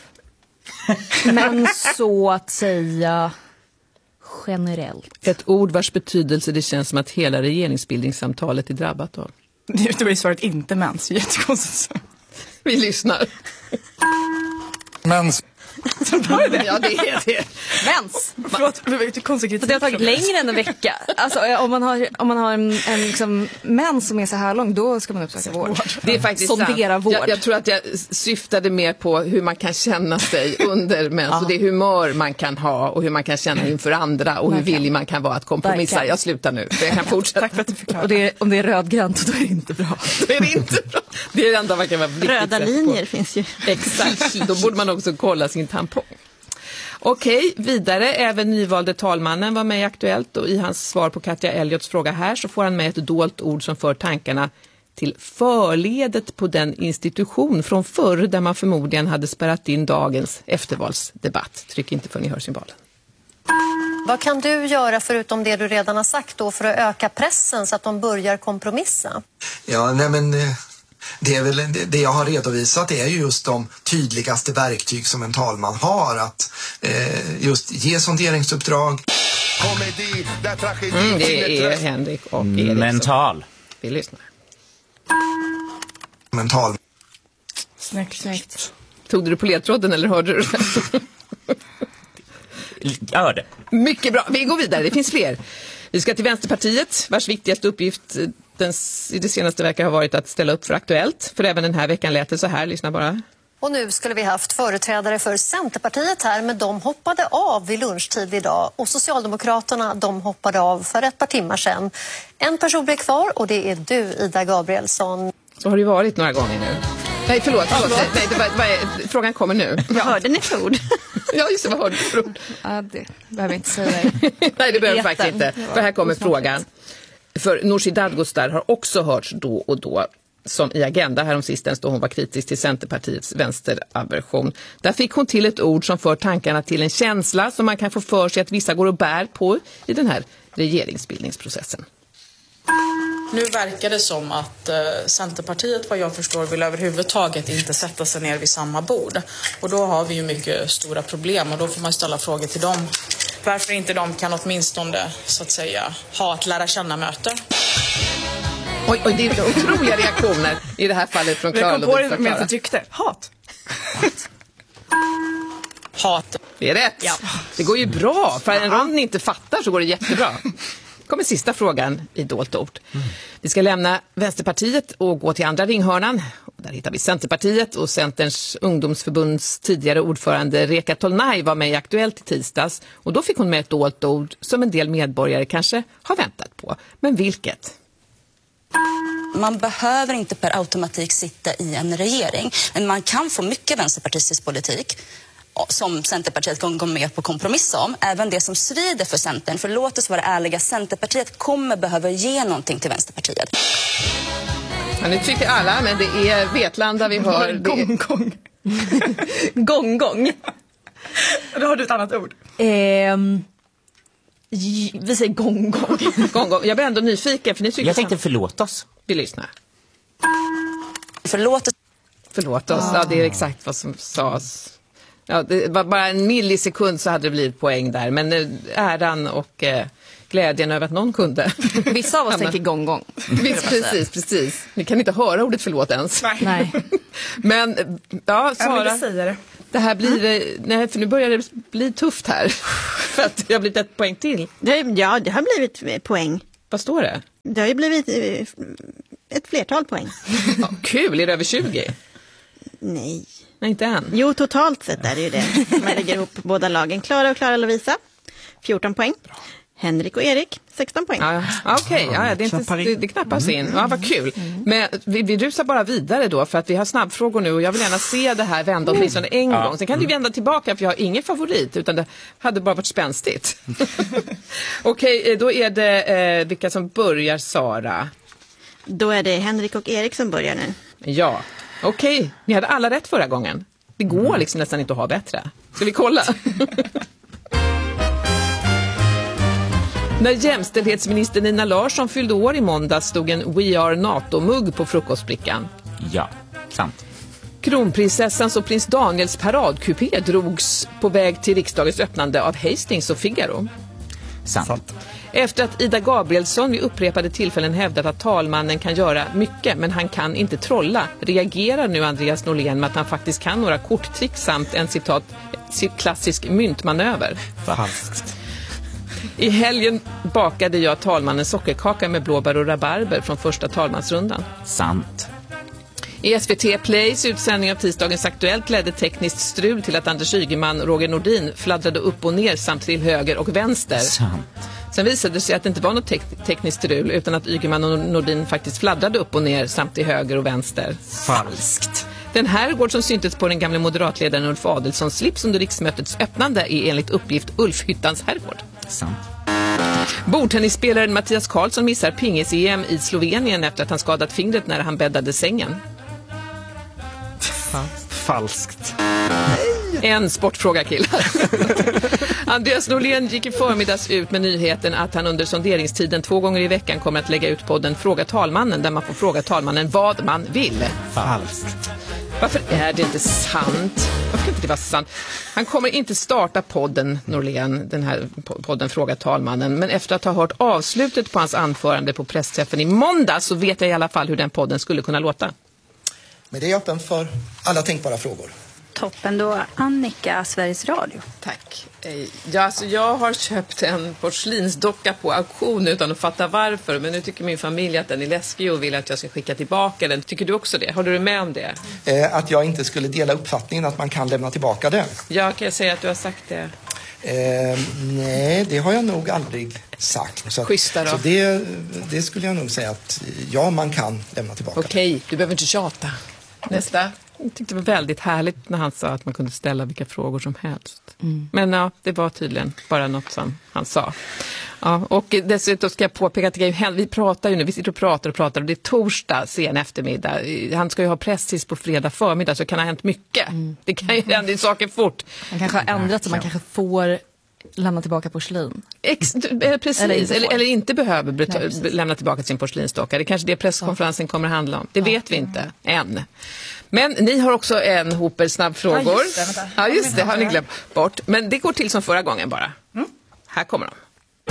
Men så att säga generellt. Ett ord vars betydelse det känns som att hela regeringsbildningssamtalet är drabbat av. Det var ju svaret inte mens, jättekonstigt. Vi lyssnar. Mens. Så var det det? Ja, det är det. Mens. Förlåt, det var konstigt kritik. Det har tagit längre än en vecka. Alltså, om man har, om man har en, en liksom, mens som är så här lång, då ska man uppsöka vård. Det är faktiskt sondera sant. Vård. Jag, jag tror att jag syftade mer på hur man kan känna sig under mens. Ja. Och det humör man kan ha och hur man kan känna inför andra och hur villig man kan vara att kompromissa. Verkligen. Jag slutar nu. Jag kan fortsätta. Tack för att du förklarar. Och det är, om det är rödgrönt, då är det inte bra. Då är det inte bra. Det är det enda man kan vara riktigt Röda linjer på. Finns ju. Exakt. Då borde man också kolla sin tampong. Okej, vidare. Även nyvalde talmannen var med i Aktuellt och i hans svar på Katja Elliots fråga här så får han med ett dolt ord som för tankarna till förledet på den institution från förr där man förmodligen hade spärrat in dagens eftervalsdebatt. Tryck inte för ni hör symbolen. Vad kan du göra förutom det du redan har sagt då för att öka pressen så att de börjar kompromissa? Ja, nej men... Det, är väl, det jag har redovisat är ju just de tydligaste verktyg som en talman har att eh, just ge sonderingsuppdrag. Mm, det är Henrik och Erik. Mental. Vi lyssnar. Mental. Snyggt, snyggt. Tog du det på ledtråden eller hörde du det? Jag hörde. Mycket bra. Vi går vidare. Det finns fler. Vi ska till Vänsterpartiet, vars viktigaste uppgift den, i det senaste verkar ha varit att ställa upp för Aktuellt. För även den här veckan lät det så här. Lyssna bara. Och nu skulle vi haft företrädare för Centerpartiet här, men de hoppade av vid lunchtid idag. Och Socialdemokraterna, de hoppade av för ett par timmar sedan. En person blir kvar och det är du, Ida Gabrielsson. Så har det varit några gånger nu. Nej, förlåt. förlåt. Nej, nej, det var, det var, frågan kommer nu. Ja. Hörde ni för ord? Ja, just det. Vad hörde ni för ord? Ja, det behöver inte säga. Nej, det behöver faktiskt inte. För här kommer frågan. För Nooshi Dadgostar har också hörts då och då som i Agenda här om sistens då hon var kritisk till Centerpartiets vänsteraversion. Där fick hon till ett ord som för tankarna till en känsla som man kan få för sig att vissa går och bär på i den här regeringsbildningsprocessen. Nu verkar det som att eh, Centerpartiet, vad jag förstår, vill överhuvudtaget inte sätta sig ner vid samma bord. Och då har vi ju mycket stora problem och då får man ställa frågor till dem. Varför inte de kan åtminstone, så att säga, ha ett lära känna-möte. Oj, oj, det är otroliga reaktioner i det här fallet från Klara. Jag kom på det med att jag tyckte. Hat. Hat. Det är rätt. Ja. Det går ju bra. För en rond ni inte fattar så går det jättebra. Kommer sista frågan i dolt ord. Mm. Vi ska lämna Vänsterpartiet och gå till andra ringhörnan. Där hittar vi Centerpartiet och Centerns ungdomsförbunds tidigare ordförande Reka Tolnaj var med i Aktuellt i tisdags. Och då fick hon med ett dolt ord som en del medborgare kanske har väntat på. Men vilket? Man behöver inte per automatik sitta i en regering. Men man kan få mycket vänsterpartistisk politik som Centerpartiet går med på kompromiss om. Även det som svider för Centern. För låt oss vara ärliga, Centerpartiet kommer behöva ge någonting till Vänsterpartiet. Ja, nu tycker alla, men det är Vetlanda vi hör. Gång, gång. gång, gång. Då har du ett annat ord. Ehm... Vi säger gång, gång. gång, gång. Jag blir ändå nyfiken. För ni tycker jag tänkte sam- förlåt oss. Vi lyssnar. Förlåt oss. Förlåt oss. Ah. Ja, det är exakt vad som sades. Ja, det var bara en millisekund så hade det blivit poäng där. Men äran och eh, glädjen över att någon kunde. Vissa av oss tänker gång, gång. Visst, precis, precis. Ni kan inte höra ordet förlåt ens. Nej. Men, ja, Sara. Jag säga det. Det här blir, nej, för nu börjar det bli tufft här. För att det har blivit ett poäng till. Ja, det har blivit poäng. Vad står det? Det har ju blivit ett flertal poäng. Ja, kul, är det över tjugo? Nej. Nej, inte än. Jo, totalt sett är det ju det. Man lägger ihop båda lagen. Klara och Klara Lovisa, fjorton poäng. Bra. Henrik och Erik, sexton poäng. Ja, Okej, okay. ja, det, är inte, det, det knappas in. Ja, vad kul. Men vi, vi rusar bara vidare då, för att vi har snabbfrågor nu och jag vill gärna se det här vända åtminstone en ja. gång. Sen kan du vända tillbaka, för jag har ingen favorit, utan det hade bara varit spänstigt. Okej, okay, då är det eh, vilka som börjar, Sara? Då är det Henrik och Erik som börjar nu. Ja, okej. Okay. Ni hade alla rätt förra gången. Det går liksom nästan inte att ha bättre. Ska vi kolla? När jämställdhetsminister Nina Larsson fyllde år i måndag stod en We Are NATO-mugg på frukostbrickan. Ja, sant. Kronprinsessans och prins Daniels paradkupé drogs på väg till riksdagens öppnande av Hastings och Figaro. Sant. sant. Efter att Ida Gabrielsson vid upprepade tillfällen hävdat att talmannen kan göra mycket men han kan inte trolla, reagerar nu Andreas Norlén med att han faktiskt kan några korttrick samt en citat klassisk myntmanöver. Falskt. I helgen bakade jag talmannen sockerkaka med blåbär och rabarber från första talmansrundan. Sant. I S V T Plays utsändning av tisdagens Aktuellt ledde tekniskt strul till att Anders Ygeman och Roger Nordin fladdrade upp och ner samt till höger och vänster. Sant. Sen visade det sig att det inte var något tek- tekniskt strul utan att Ygeman och Nordin faktiskt fladdrade upp och ner samt till höger och vänster. Falskt. Den herrgård som syntes på den gamla moderatledaren Ulf Adelssons slips under riksmötets öppnande är enligt uppgift Ulfhyttans herrgård. Sant. Bordtennisspelaren Mattias Karlsson missar pingis-E M i Slovenien efter att han skadat fingret när han bäddade sängen. Falskt. En sportfråga, killar. Andreas Norlén gick i förmiddags ut med nyheten att han under sonderingstiden två gånger i veckan kommer att lägga ut podden Fråga talmannen, där man får fråga talmannen vad man vill. Falskt. Varför är det inte sant? Varför kan inte det vara sant? Han kommer inte starta podden, Norlén, den här podden Fråga talmannen, men efter att ha hört avslutet på hans anförande på pressträffen i måndag så vet jag i alla fall hur den podden skulle kunna låta. Men det är öppen för alla tänkbara frågor. Toppen då, Annika, Sveriges Radio. Tack. Ja, alltså jag har köpt en porslinsdocka på auktion utan att fatta varför, men nu tycker min familj att den är läskig och vill att jag ska skicka tillbaka den. Tycker du också det? Har du med om det? Eh, att jag inte skulle dela uppfattningen att man kan lämna tillbaka den. Ja, kan jag säga att du har sagt det? Eh, nej, det har jag nog aldrig sagt. Så, att, Schyssta då. så det, det skulle jag nog säga att ja, man kan lämna tillbaka. Okej, okay, du behöver inte tjata. Nästa. Jag tyckte det var väldigt härligt när han sa att man kunde ställa vilka frågor som helst. Mm. Men ja, det var tydligen bara något som han sa. Ja, och dessutom ska jag påpeka att vi pratar ju nu, vi sitter och pratar och pratar och det är torsdag sen eftermiddag. Han ska ju ha pressis på fredag förmiddag så det kan ha hänt mycket. Mm. Det kan ju hända i saker fort. Man kanske har ändrat så man kanske får lämna tillbaka porslin. Ex, precis, eller inte, eller, eller inte behöver Nej, lämna tillbaka sin porslinsdocka. Det är kanske det presskonferensen kommer att handla om. Det ja. vet vi inte än. Men ni har också en hoper snabbfrågor. Ja, just det, vänta. Ja, just det har ni glömt bort. Men det går till som förra gången bara. Mm. Här kommer de.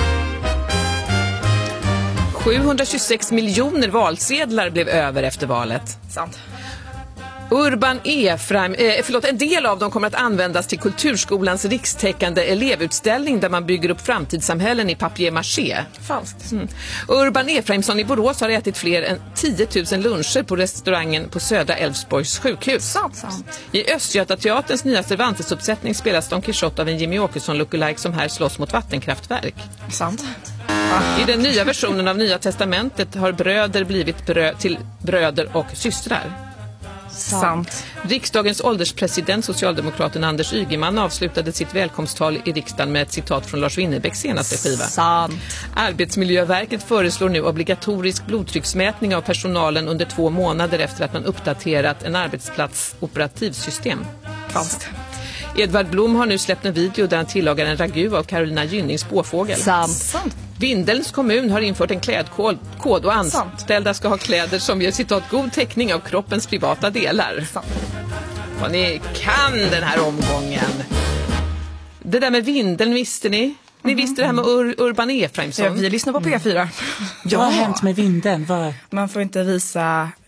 sjuhundratjugosex miljoner valsedlar blev över efter valet. Sant. Urban Efraim, eh, förlåt, en del av dem kommer att användas till Kulturskolans rikstäckande elevutställning där man bygger upp framtidssamhällen i papier-maché. Falskt. Mm. Urban Efraimsson i Borås har ätit fler än tio tusen luncher på restaurangen på Södra Älvsborgs sjukhus. Sant, sant. I Östgötateaterns nya Cervantes-uppsättning spelas Don Quixote av en Jimmy Åkesson lookalike som här slåss mot vattenkraftverk. Sant. I den nya versionen av Nya Testamentet har bröder blivit brö- till bröder och systrar. Sant. Riksdagens ålderspresident, socialdemokraten Anders Ygeman, avslutade sitt välkomsttal i riksdagen med ett citat från Lars Winnerbäcks senaste skiva. Sant. Arbetsmiljöverket föreslår nu obligatorisk blodtrycksmätning av personalen under två månader efter att man uppdaterat en arbetsplats operativsystem. Falskt. Edvard Blom har nu släppt en video där han tillagar en ragu av Carolina Gynnings spåfågel. Sant. Sant. Vindelns kommun har infört en klädkod kod och anställda ska ha kläder som ger citat god täckning av kroppens privata delar. Sant. Och ni kan den här omgången. Det där med Vindeln visste ni? Ni mm. visste det här med Ur- Urban Efraimsson? Ja, vi lyssnar på P fyra. Ja. Vad har hänt med Vindeln? Vad... Man får inte visa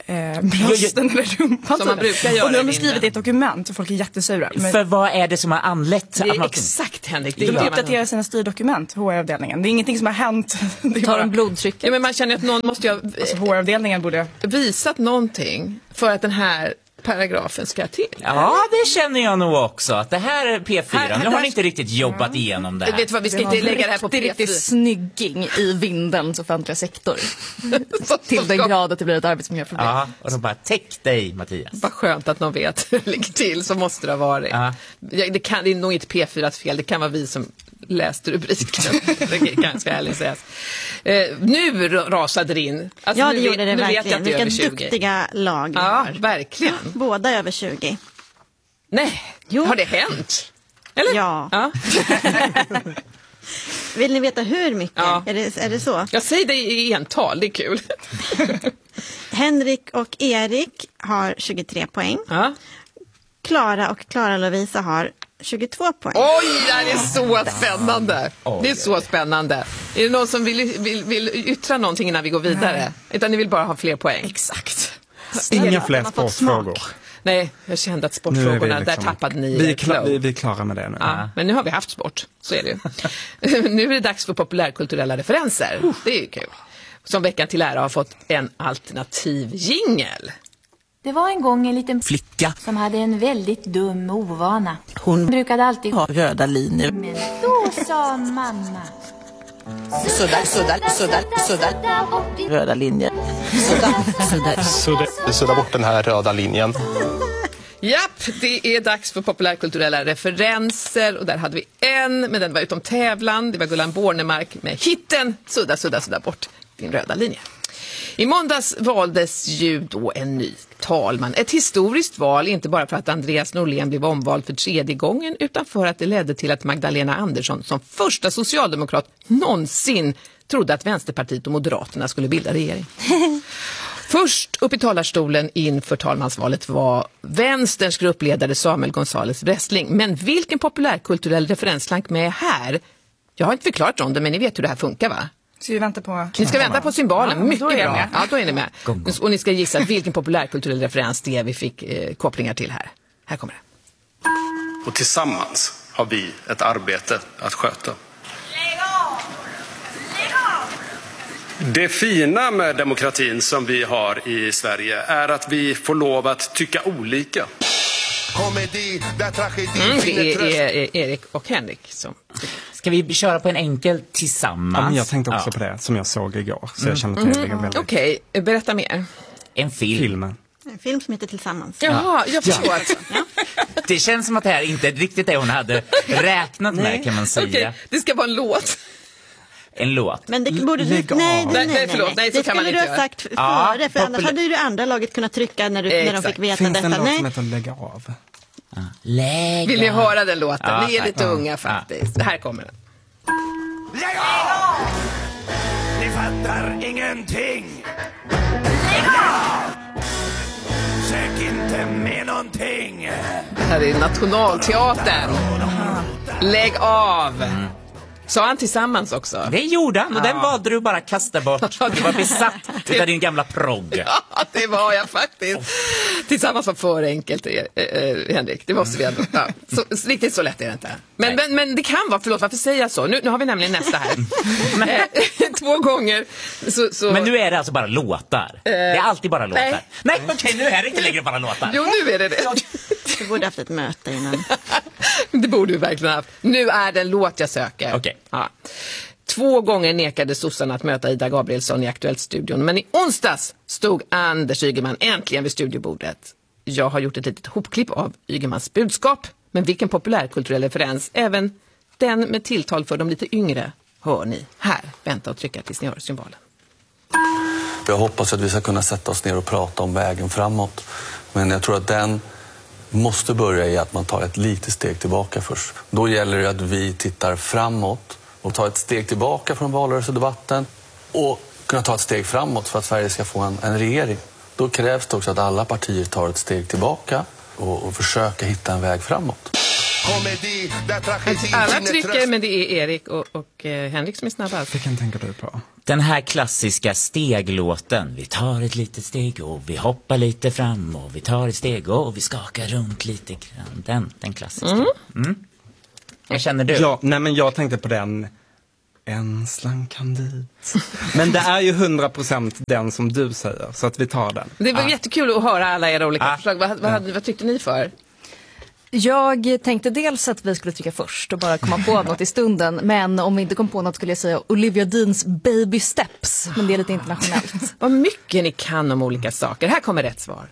Eh, brösten eller rumpan. Som man brukar göra. Och nu har de skrivit ett dokument och folk är jättesura. Men för vad är det som har anlett? Det är exakt, Henrik. De uppdaterar sina styrdokument, H R-avdelningen. Det är ingenting som har hänt. Det tar en blodtryck. Ja, men man känner att någon måste ju ha alltså, H R-avdelningen borde visat någonting för att den här paragrafen ska till. Ja, det känner jag nog också. Att det här är P fyra. Här, nu har här, ni inte riktigt jobbat mm. igenom det här. Vet du vad, vi ska inte lägga det här på P fyra. Det är riktigt snygging i Vindelns offentliga sektor. Till den grad att det blir ett arbetsmiljöproblem. Ja, och de bara, täck dig, Mattias. Vad skönt att någon vet hur det ligger till, så måste det ha varit. Ja. Det, kan, det är nog inte P fyras fel, det kan vara vi som läste rubriken. Det kan ska ärligt sägas. Eh, nu rasade det in. Alltså, ja, det nu, gjorde det nu verkligen. Vet jag att Vilka duktiga lag vi ja, har. Verkligen. Båda över tjugo. Nej, jo. Har det hänt? Eller? Ja. ja. Vill ni veta hur mycket? Ja. Är, det, är det så? Jag säger det i ental, det är kul. Henrik och Erik har tjugotre poäng. Ja. Klara och Klara Lovisa har tjugotvå poäng. Oj, det är så spännande. Det är så spännande. Är det någon som vill, vill, vill yttra någonting innan vi går vidare? Nej. Utan ni vill bara ha fler poäng? Exakt. Inga fler sportfrågor. Nej, jag kände att sportfrågorna, liksom, där tappade ni. Vi är, klar, vi, vi är klara med det nu. Ja, men nu har vi haft sport, så är det ju. Nu är det dags för populärkulturella referenser. Uh. Det är ju kul. Som veckan till ära har fått en alternativ jingle. Det var en gång en liten flicka som hade en väldigt dum ovana. Hon brukade alltid ha röda linjer. Men då sa mamma: Sudda, sudda, sudda, sudda. Röda linjer. Sudda, sudda. Sudda, sudda bort den här röda linjen. Japp, det är dags för populärkulturella referenser. Och där hade vi en, men den var utom tävlan. Det var Gullan Bornemark med hitten Sudda, sudda, sudda bort din röda linje. I måndags valdes ju då en ny talman. Ett historiskt val, inte bara för att Andreas Norlén blev omvald för tredje gången, utan för att det ledde till att Magdalena Andersson som första socialdemokrat någonsin trodde att Vänsterpartiet och Moderaterna skulle bilda regering. Först upp i talarstolen inför talmansvalet var Vänsterns gruppledare Samuel González Wrestling. Men vilken populärkulturell referens slank med här? Jag har inte förklarat om det, men ni vet hur det här funkar, va? Så vi väntar på... Ni ska vänta på symbalen, ja, mycket bra. Med. Ja, då är ni med. Och ni ska gissa vilken populärkulturell referens det är vi fick eh, kopplingar till här. Här kommer det. Och tillsammans har vi ett arbete att sköta. Lägg av! Lägg av! Det fina med demokratin som vi har i Sverige är att vi får lov att tycka olika. Komedi, där mm, det är, är, är Erik och Henrik som... Ska vi köra på en enkel tillsammans? Ja, men jag tänkte också ja. på det som jag såg igår. Så mm. jag känner att det ligger väldigt... Okej, okay, berätta mer. En film. Filmen. En film som heter Tillsammans. Jaha, jag förstår. Ja. Ja. Det känns som att det här inte är riktigt det hon hade räknat med, kan man säga. Okay. Det ska vara en låt. En låt. Men det borde du... Nej, nej, nej, nej, förlåt, nej, så det kan man skulle inte du ha sagt före, ja, för popul- annars hade ju det andra laget kunnat trycka när, du, när de fick veta Finns detta. Finns det en låt som nej. heter Lägg av? Ja. Lägg Vill ni höra den låten? Ja, ni är lite ja. unga faktiskt. Ja. Här kommer den. Lägg av! Ni fattar ingenting. Lägg av! Sök inte med någonting. Det här är Nationalteatern. Lägg av! Mm. Sa han Tillsammans också? Det gjorde han, och ja. den valde du bara kasta bort. Du var besatt utav din gamla progg. Ja, det var jag faktiskt. Tillsammans var för enkelt, eh, eh, Henrik. Det måste vi ändå. Ja. Så, riktigt så lätt är det inte. Men, men, men det kan vara, förlåt, varför säger jag så? Nu, nu har vi nämligen nästa här. Två gånger. Så, så... Men nu är det alltså bara låtar. Eh, det är alltid bara låtar. Nej, nej okej, okay, nu är det inte längre bara låtar. Jo, nu är det det. Du borde haft ett möte innan. Det borde du verkligen haft. Nu är det en låt jag söker. Okej. Okay. Ja. Två gånger nekade sossarna att möta Ida Gabrielsson i Aktuellt-studion. Men i onsdags stod Anders Ygeman äntligen vid studiobordet. Jag har gjort ett litet hopklipp av Ygemans budskap. Men vilken populärkulturell referens, även den med tilltal för de lite yngre, hör ni här. Vänta och trycka tills ni hör symbolen. Jag hoppas att vi ska kunna sätta oss ner och prata om vägen framåt. Men jag tror att den måste börja i att man tar ett litet steg tillbaka först. Då gäller det att vi tittar framåt och tar ett steg tillbaka från valrörelsedebatten och kunna ta ett steg framåt för att Sverige ska få en, en regering. Då krävs det också att alla partier tar ett steg tillbaka och, och försöker hitta en väg framåt. komedi där tragedin Alla finner trycker, tröst. men det är Erik och, och eh, Henrik som är snabbast. Vilken tänker du på? Den här klassiska steglåten. Vi tar ett litet steg och vi hoppar lite fram och vi tar ett steg och vi skakar runt lite grann. Den, den klassiska. Mm. Mm. Jag känner du? Ja, nej men jag tänkte på den En slang kandit. Men det är ju hundra procent den som du säger, så att vi tar den. Det var ah. jättekul att höra alla era olika Ah. förslag. Vad, vad, Ja. vad tyckte ni för? Jag tänkte dels att vi skulle tycka först och bara komma på något i stunden. Men om vi inte kom på något skulle jag säga Olivia Deans Baby Steps. Men det är lite internationellt. Vad mycket ni kan om olika saker. Här kommer rätt svar.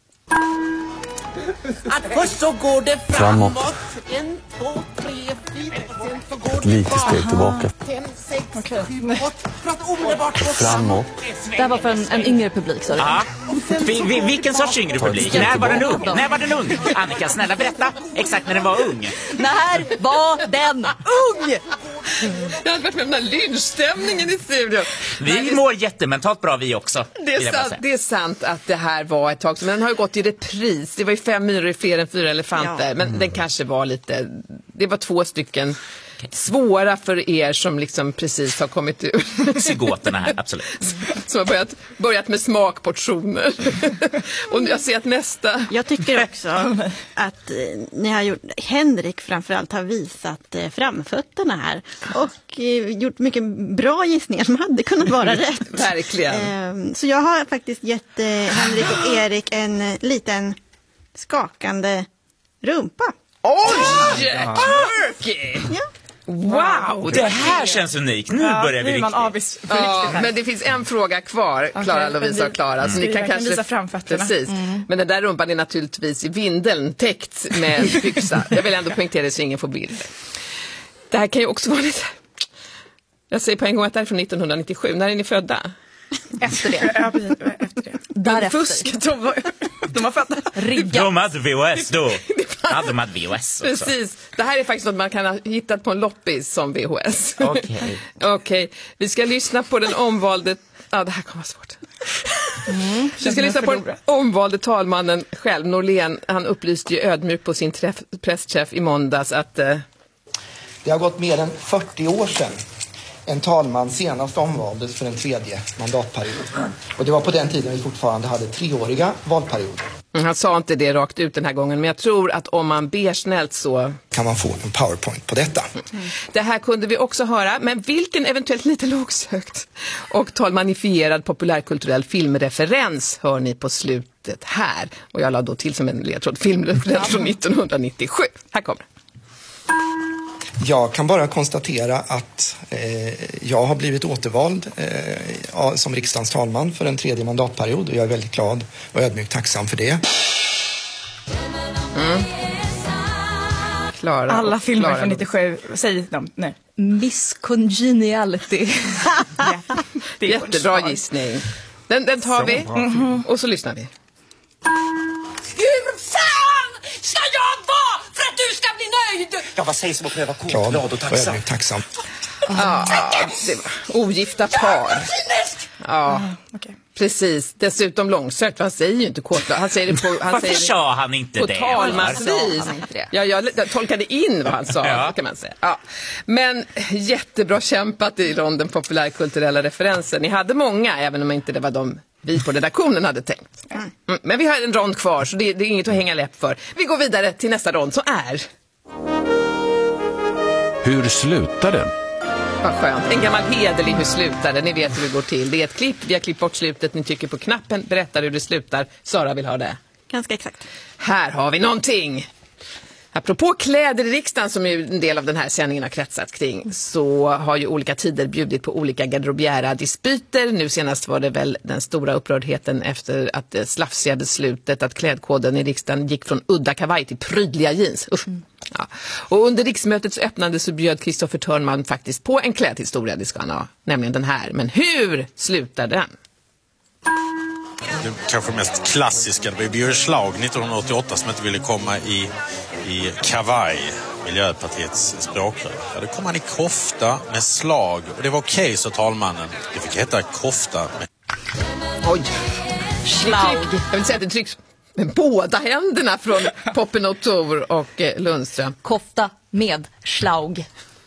Att först så går det Framåt. framåt. En, två, tre, fyra. Sen så går Ett litet steg tillbaka. fem, sex, sju, åtta. För att omedelbart gå Framåt. Det här var för en, en yngre publik, så Ja. Vi, vi, vilken sorts yngre publik? När var den ung? När var den ung? Annika, snälla berätta exakt när den var ung. När var den ung? Jag hade varit med den här lynchstämningen i studion. Vi mår jättementalt bra vi också. Det är, sant, det är sant att det här var ett tag, men den har ju gått i repris. Det var ju fem myror i fler än fyra elefanter. Ja. Men Mm. den kanske var lite, det var två stycken svåra för er som liksom precis har kommit ur. Psykoterna här, absolut. Som har börjat, börjat med smakportioner. Och jag ser att nästa... Jag tycker också att eh, ni har gjort, Henrik framförallt har visat eh, framfötterna här och eh, gjort mycket bra gissningar som hade kunnat vara rätt. Verkligen. Eh, så jag har faktiskt gett eh, Henrik och Erik en eh, liten skakande rumpa. Oj! Ja. Turkey! Ja. Wow! Det här känns unikt. Nu börjar vi man riktigt. avis för Ja, riktigt här. men det finns en fråga kvar, Klara, Okej, Lovisa vi- och Klara. Så Mm. ni kan Vi kan kanske visa framfötterna. Precis. Mm. Men den där rumpan är naturligtvis i vindeln täckt med byxa. Jag vill ändå poängtera det så ingen får bilder. Det här kan ju också vara lite... Jag säger på en gång att det är från nittonhundranittiosju. När är ni födda? Efter det. Ja, precis, efter det. Därefter. Fusk, de var, de var födda. De hade V H S då. Ja, de hade V H S också. Precis. Det här är faktiskt något man kan ha hittat på en loppis som V H S. Okej. Okej. Vi ska lyssna på den omvalde... Ja, det här kommer vara svårt. Mm. Vi ska lyssna på den omvalde talmannen själv, Norlén. Han upplyste ju ödmjukt på sin träff, presschef i måndags att... Eh... Det har gått mer än fyrtio år sedan en talman senast omvaldes för en tredje mandatperiod. Och det var på den tiden vi fortfarande hade treåriga valperioder. Han sa inte det rakt ut den här gången, men jag tror att om man ber snällt så... Kan man få en powerpoint på detta. Mm. Det här kunde vi också höra, men vilken eventuellt lite lågsökt och talmanifierad populärkulturell filmreferens hör ni på slutet här. Och jag la då till som en ledtråd filmreferens från nittonhundranittiosju. Här kommer. Jag kan bara konstatera att eh, jag har blivit återvald eh, som riksdagens talman för en tredje mandatperiod och jag är väldigt glad och ödmjukt tacksam för det. Mm. Klara Alla och filmer Klara från då. nittiosju, säg dem, nej. Miss Congeniality. Det är Jättebra vårt gissning. Den, den tar Så vi bra. mm-hmm. och så lyssnar vi. Hur fan ska jag vara för att du ska bli nöjd? Ja, vad sägs om att pröva Glad glad och och tacksam? ödmjukt tacksam. Ja, det var ogifta par. Ja, Okej. precis. Dessutom långsökt. Han säger ju inte kåtglad. Han säger det på... Han Varför säger det sa han inte på det? talmansvis. Varför sa han inte det? Ja, jag, jag tolkade in vad han sa, Ja. kan man säga. Ja. Men jättebra kämpat i den populärkulturella referensen. Ni hade många, även om inte det var de vi på redaktionen hade tänkt. Mm. Men vi har en rond kvar, så det, det är inget att hänga läpp för. Vi går vidare till nästa rond, som är... Hur slutar det? Vad skönt. En gammal hederlig hur slutar det. Ni vet hur det går till. Det är ett klipp. Vi har klippt bort slutet. Ni trycker på knappen. Berättar hur det slutar. Sara vill ha det. Ganska exakt. Här har vi någonting. Apropå kläder i riksdagen, som ju en del av den här sändningen har kretsat kring, så har ju olika tider bjudit på olika garderobiära dispyter. Nu senast var det väl den stora upprördheten efter att det slafsiga beslutet att klädkoden i riksdagen gick från udda kavaj till prydliga jeans. Usch. Ja. Och under riksmötets öppnande så bjöd Kristoffer Törnman faktiskt på en klädhistoria, det ska han ha, nämligen den här. Men hur slutar den? Det kanske mest klassiska, det var Birger Schlaug nittonhundraåttioåtta som inte ville komma i, i kavaj, Miljöpartiets språkrör. Ja, det kom han i kofta med slag och det var okej, så talmannen. Det fick heta kofta med... Oj! Schlaug. Jag vill säga att det trycks med båda händerna från Poppen och Tor och eh, Lundström. Kofta med slaug.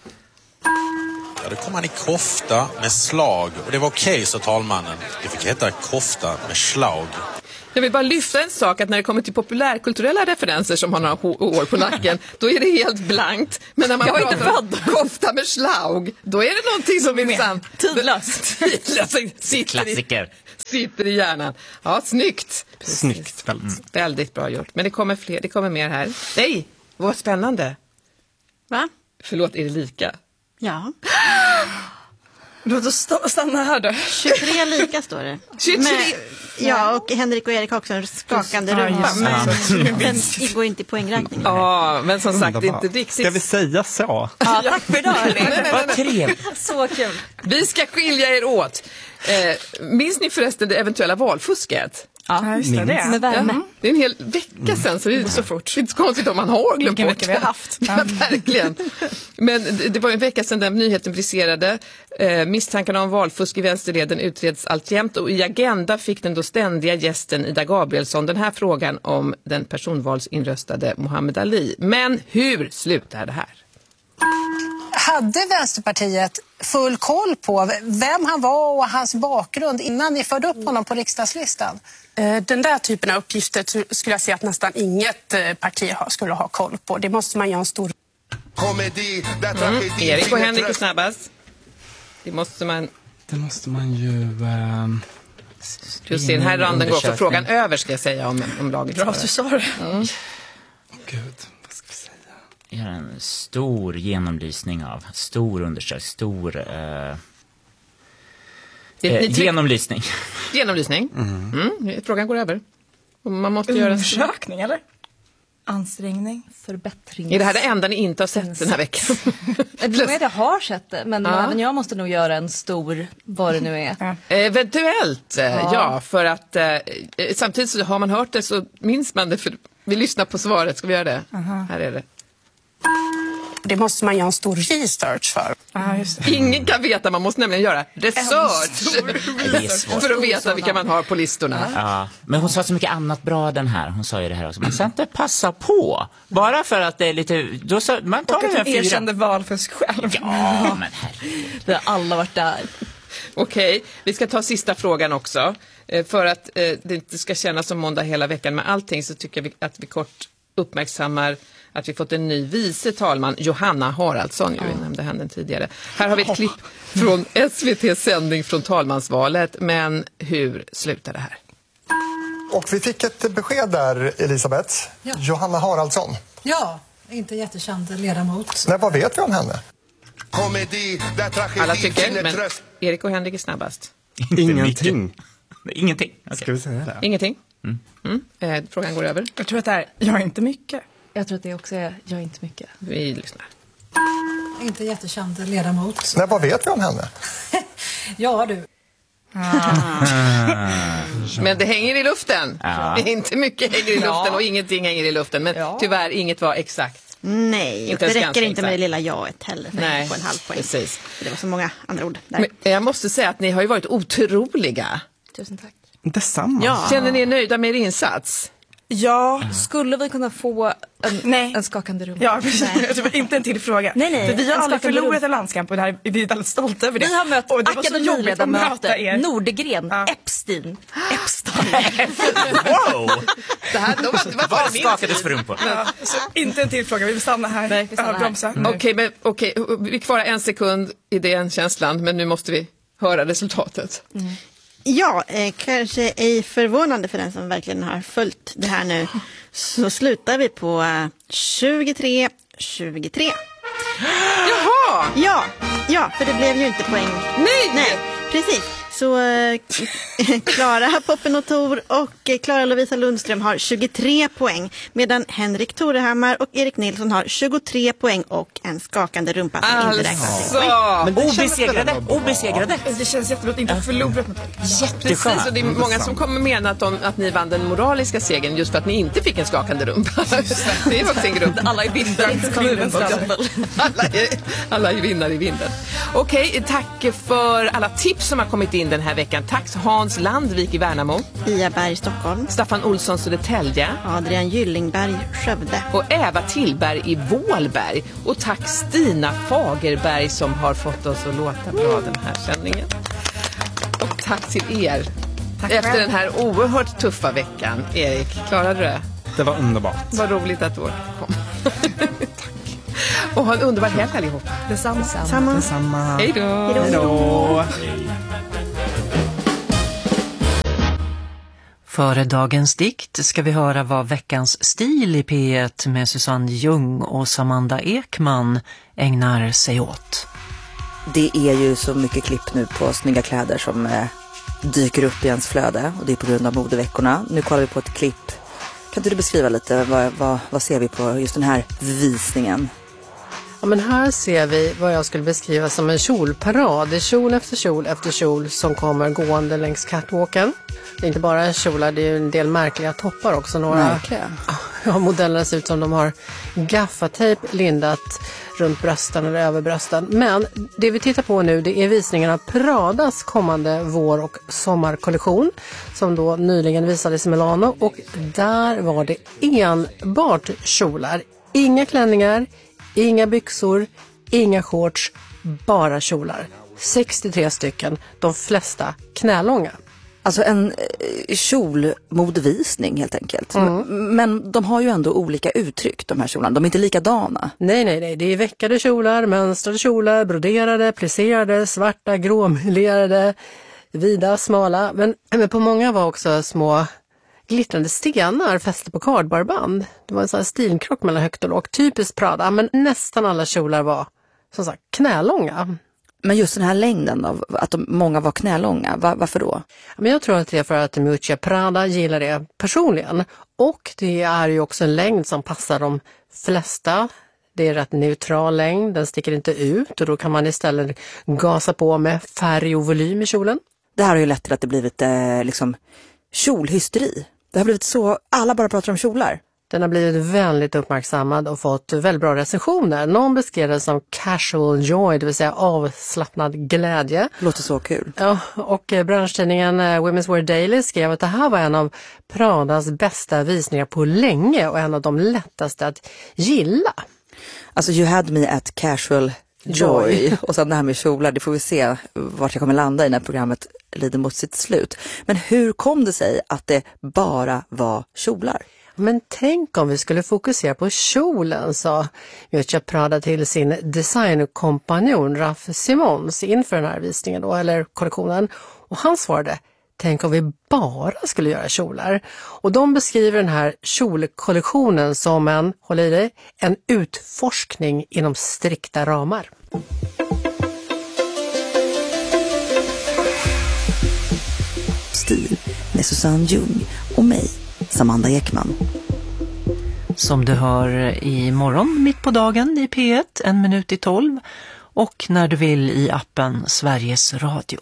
Ja, då kom han i kofta med slag. Och det var okej, så talmannen. Det fick heta kofta med slag. Jag vill bara lyfta en sak, att när det kommer till populärkulturella referenser som har några år på nacken, då är det helt blankt. Men när man jag är inte född. Kofta med slaug, då är det någonting som är sant. Tidlöst. Sitter Klassiker. I, sitter i hjärnan. Ja, snyggt. Snyggt, väldigt. Mm. Väldigt bra gjort. Men det kommer fler, det kommer mer här. Nej, vad spännande. Va? Förlåt, är det lika? Ja. Låt oss st- stanna här då. tjugotre lika står det. tjugotre Men, ja, och Henrik och Erik har också en skakande Ja, rumpa. just Men den går inte i poängräkningen. Ja, men som sagt, det är inte Ska riktigt. vi säga så? Ja, tack för idag. Vad trevligt. Så kul. Vi ska skilja er åt. Eh, minns ni förresten det eventuella valfusket? Ja, just det. det. Med värme. Ja, det är en hel vecka sedan, så det är så fort. Det är inte så konstigt om man har glömt Vilken bort vecka vi har haft. Ja, verkligen. Men det, det var en vecka sedan den nyheten briserade. Eh, misstankarna om valfusk i vänsterleden utreds alltjämt, och i Agenda fick den då ständiga gästen Ida Gabrielsson den här frågan om den personvalsinröstade Muhammad Ali. Men hur slutar det här? Hade Vänsterpartiet full koll på vem han var och hans bakgrund innan ni förde upp honom på riksdagslistan? Den där typen av uppgifter skulle jag säga att nästan inget parti skulle ha koll på. Det måste man göra en stor... Komedi, Mm. Erik och Henrik är snabbast. Det måste man... Det måste man ju... Uh... Just den här randen går också frågan över, ska jag säga, om, om laget. Bra att du sa det. Mm. Oh, Gud, vad ska vi säga? Gör en stor genomlysning av, stor undersökning, stor eh, Det, eh, genomlysning. Genomlysning. Mm. Mm. Frågan går över. Och man måste göra en undersökning, eller? Ansträngning. Förbättring. Är det här det enda ni inte har sett den här veckan? Jag tror att jag har sett det, men Ja. även jag måste nog göra en stor, vad det nu är. Ja. Eventuellt, ja. ja. För att eh, samtidigt så har man hört det så minns man det, för vi lyssnar på svaret. Ska vi göra det? Aha. Här är det. Det måste man göra en stor research för. Ja, just det. Ingen kan veta, man måste nämligen göra research Det är svårt. för att veta vilka man har på listorna. Ja, men hon sa så mycket annat bra, den här. Hon sa ju det här också. Man ska inte passa på. Bara för att det är lite... Då så, man tar Och att den här hon fyra. erkände valfusk själv. Ja, men herregud. Vi har alla varit där. Okej, vi ska ta sista frågan också. Eh, För att eh, det inte ska kännas som måndag hela veckan med allting, så tycker vi att vi kort uppmärksammar att vi fått en ny vice talman, Johanna Haraldsson, ju, jag nämnde henne tidigare. Här har vi ett klipp från S V T:s sändning från talmansvalet, men hur slutar det här? Och vi fick ett besked där, Elisabeth. Ja. Johanna Haraldsson. Ja, inte jättekänd ledamot. Nej, vad vet vi om henne? Komedi, där tragedi Alla tycker, finner men tröst. Erik och Henrik är snabbast. Ingenting. Ingenting. Okay. Ska vi säga det? Ingenting? Mm. Mm. Eh, frågan går över. Jag tror att det är, jag är inte mycket. Jag tror att det också är, jag är inte mycket. Vi lyssnar. Inte jättekänd ledamot. Nej, vad vet vi om henne? Ja, du. Men det hänger i luften. Ja. Inte mycket hänger i luften och ingenting hänger i luften. Men Ja. tyvärr, inget var exakt. Nej, Inte det ens räcker ganska inte med det exakt. lilla jaet heller för Nej, att få en halv poäng. precis. Det var så många andra ord där. Men jag måste säga att ni har ju varit otroliga. Tusen tack. Detsamma. Ja. Känner ni er nöjda med er insats? Ja. Skulle vi kunna få en, Nej. en skakande rum? Ja, precis. Jag tror inte en till fråga. Nej, nej, För vi har en aldrig skakande förlorat rum. en landskamp och det här är vi väldigt stolta över det. Vi har mött Och det var så jobbigt att möta akademiledamöter, er. Nordegren, Ja. Epstein, Epstein. Wow! Det här, då, vad, vad var Vad det skakades för rumpor? Ja, så inte en till fråga, vi vill stanna här. Nej, vi stannar Ja, bromsa. här. Okej, men okej, vi kvarar en sekund i den känslan, men nu måste vi höra resultatet. Mm. Ja, eh, kanske ej förvånande för den som verkligen har följt det här nu, så slutar vi på eh, tjugotre tjugotre. Jaha! Ja, ja, för det blev ju inte poäng. Nej! Nej, precis. Så eh, Klara Poppen och Tor och eh, Klara Lovisa Lundström har tjugotre poäng, medan Henrik Torehammar och Erik Nilsson har tjugotre poäng och en skakande rumpa som inte räknas till poäng. Alltså! Obesegrade, obesegrade. Det känns jättebra att inte ha förlorat något. Precis, och det är många som kommer mena att, de, att ni vann den moraliska segern just för att ni inte fick en skakande rumpa. Det är också en grupp. Alla är vinnare. alla, är, alla är vinnare i vinden. Okej, tack för alla tips som har kommit in in den här veckan. Tack Hans Landvik i Värnamo. Pia Berg, Stockholm. Staffan Olsson, Södertälje. Adrian Gyllingberg, Skövde. Och Eva Tillberg i Vålberg. Och tack Stina Fagerberg som har fått oss att låta bra den här sändningen. Och tack till er. Tack efter själv. Den här oerhört tuffa veckan. Erik, klarade du det? Det var underbart. Vad roligt att du kom. Och ha en underbar helg allihop. Detsamma. Detsamma. Detsamma. Hej då. Hej då. Före dagens dikt ska vi höra vad veckans stil i P ett med Susanne Ljung och Samanda Ekman ägnar sig åt. Det är ju så mycket klipp nu på snygga kläder som eh, dyker upp i ens flöde, och det är på grund av modeveckorna. Nu kollar vi på ett klipp. Kan inte du beskriva lite, vad, vad, vad ser vi på just den här visningen? Ja, men här ser vi vad jag skulle beskriva som en kjolparad. Det är kjol efter kjol efter kjol som kommer gående längs catwalken. Det är inte bara kjolar, det är en del märkliga toppar också. Några Märkliga? Ja, modellerna ser ut som de har gaffatejp lindat runt brösten eller över brösten. Men det vi tittar på nu, det är visningen av Pradas kommande vår- och sommarkollektion som då nyligen visades i Milano, och där var det enbart kjolar. Inga klänningar, inga byxor, inga shorts, bara kjolar. sextiotre stycken, de flesta knälånga. Alltså en eh, kjolmodvisning helt enkelt. Mm. Men de har ju ändå olika uttryck, de här kjolarna. De är inte likadana. Nej, nej, nej. Det är veckade kjolar, mönstrade kjolar, broderade, plisserade, svarta, gråmelerade, vida, smala. Men, men på många var också små glittrande stenar fäste på kardborreband. Det var en sån här stilkrock mellan högt och lågt. Typiskt Prada, men nästan alla kjolar var som sagt knälånga. Men just den här längden av att de, många var knälånga, var, varför då? Men jag tror att det är för att Miuccia Prada gillar det personligen. Och det är ju också en längd som passar de flesta. Det är rätt neutral längd, den sticker inte ut, och då kan man istället gasa på med färg och volym i kjolen. Det här har ju lett till att det blivit eh, liksom kjolhysteri. Det har blivit så, alla bara pratar om kjolar. Den har blivit väldigt uppmärksammad och fått väldigt bra recensioner. Någon beskrev det som casual joy, det vill säga avslappnad glädje. Låter så kul. Ja, och branschtidningen Women's Wear Daily skrev att det här var en av Pradas bästa visningar på länge och en av de lättaste att gilla. Alltså you had me at casual joy. joy. Och sen det här med kjolar, det får vi se vart jag kommer landa i när programmet lider mot sitt slut. Men hur kom det sig att det bara var kjolar? Men tänk om vi skulle fokusera på kjolen, sa Miuccia Prada till sin designkompanjon Raf Simons inför den här visningen då, eller kollektionen. Och han svarade, tänk om vi bara skulle göra kjolar. Och de beskriver den här kjolkollektionen som en, håll i dig, en utforskning inom strikta ramar. Stil med Susanne Ljung och mig, Samanda Ekman. Som du hör i morgon mitt på dagen i P ett, en minut i tolv, och när du vill i appen Sveriges Radio.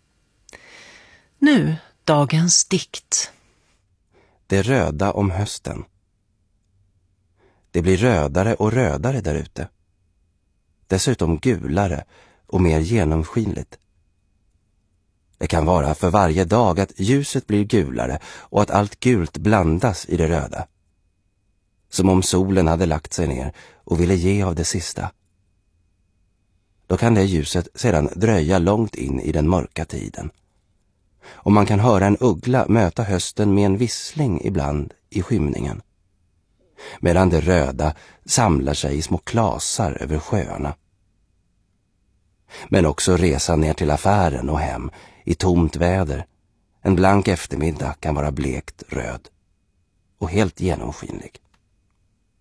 Nu dagens dikt. Det röda om hösten. Det blir rödare och rödare där ute. Dessutom gulare och mer genomskinligt. Det kan vara för varje dag att ljuset blir gulare och att allt gult blandas i det röda. Som om solen hade lagt sig ner och ville ge av det sista. Då kan det ljuset sedan dröja långt in i den mörka tiden. Och man kan höra en uggla möta hösten med en vissling ibland i skymningen. Medan det röda samlar sig i små klasar över sjöarna. Men också resa ner till affären och hem i tomt väder. En blank eftermiddag kan vara blekt röd och helt genomskinlig.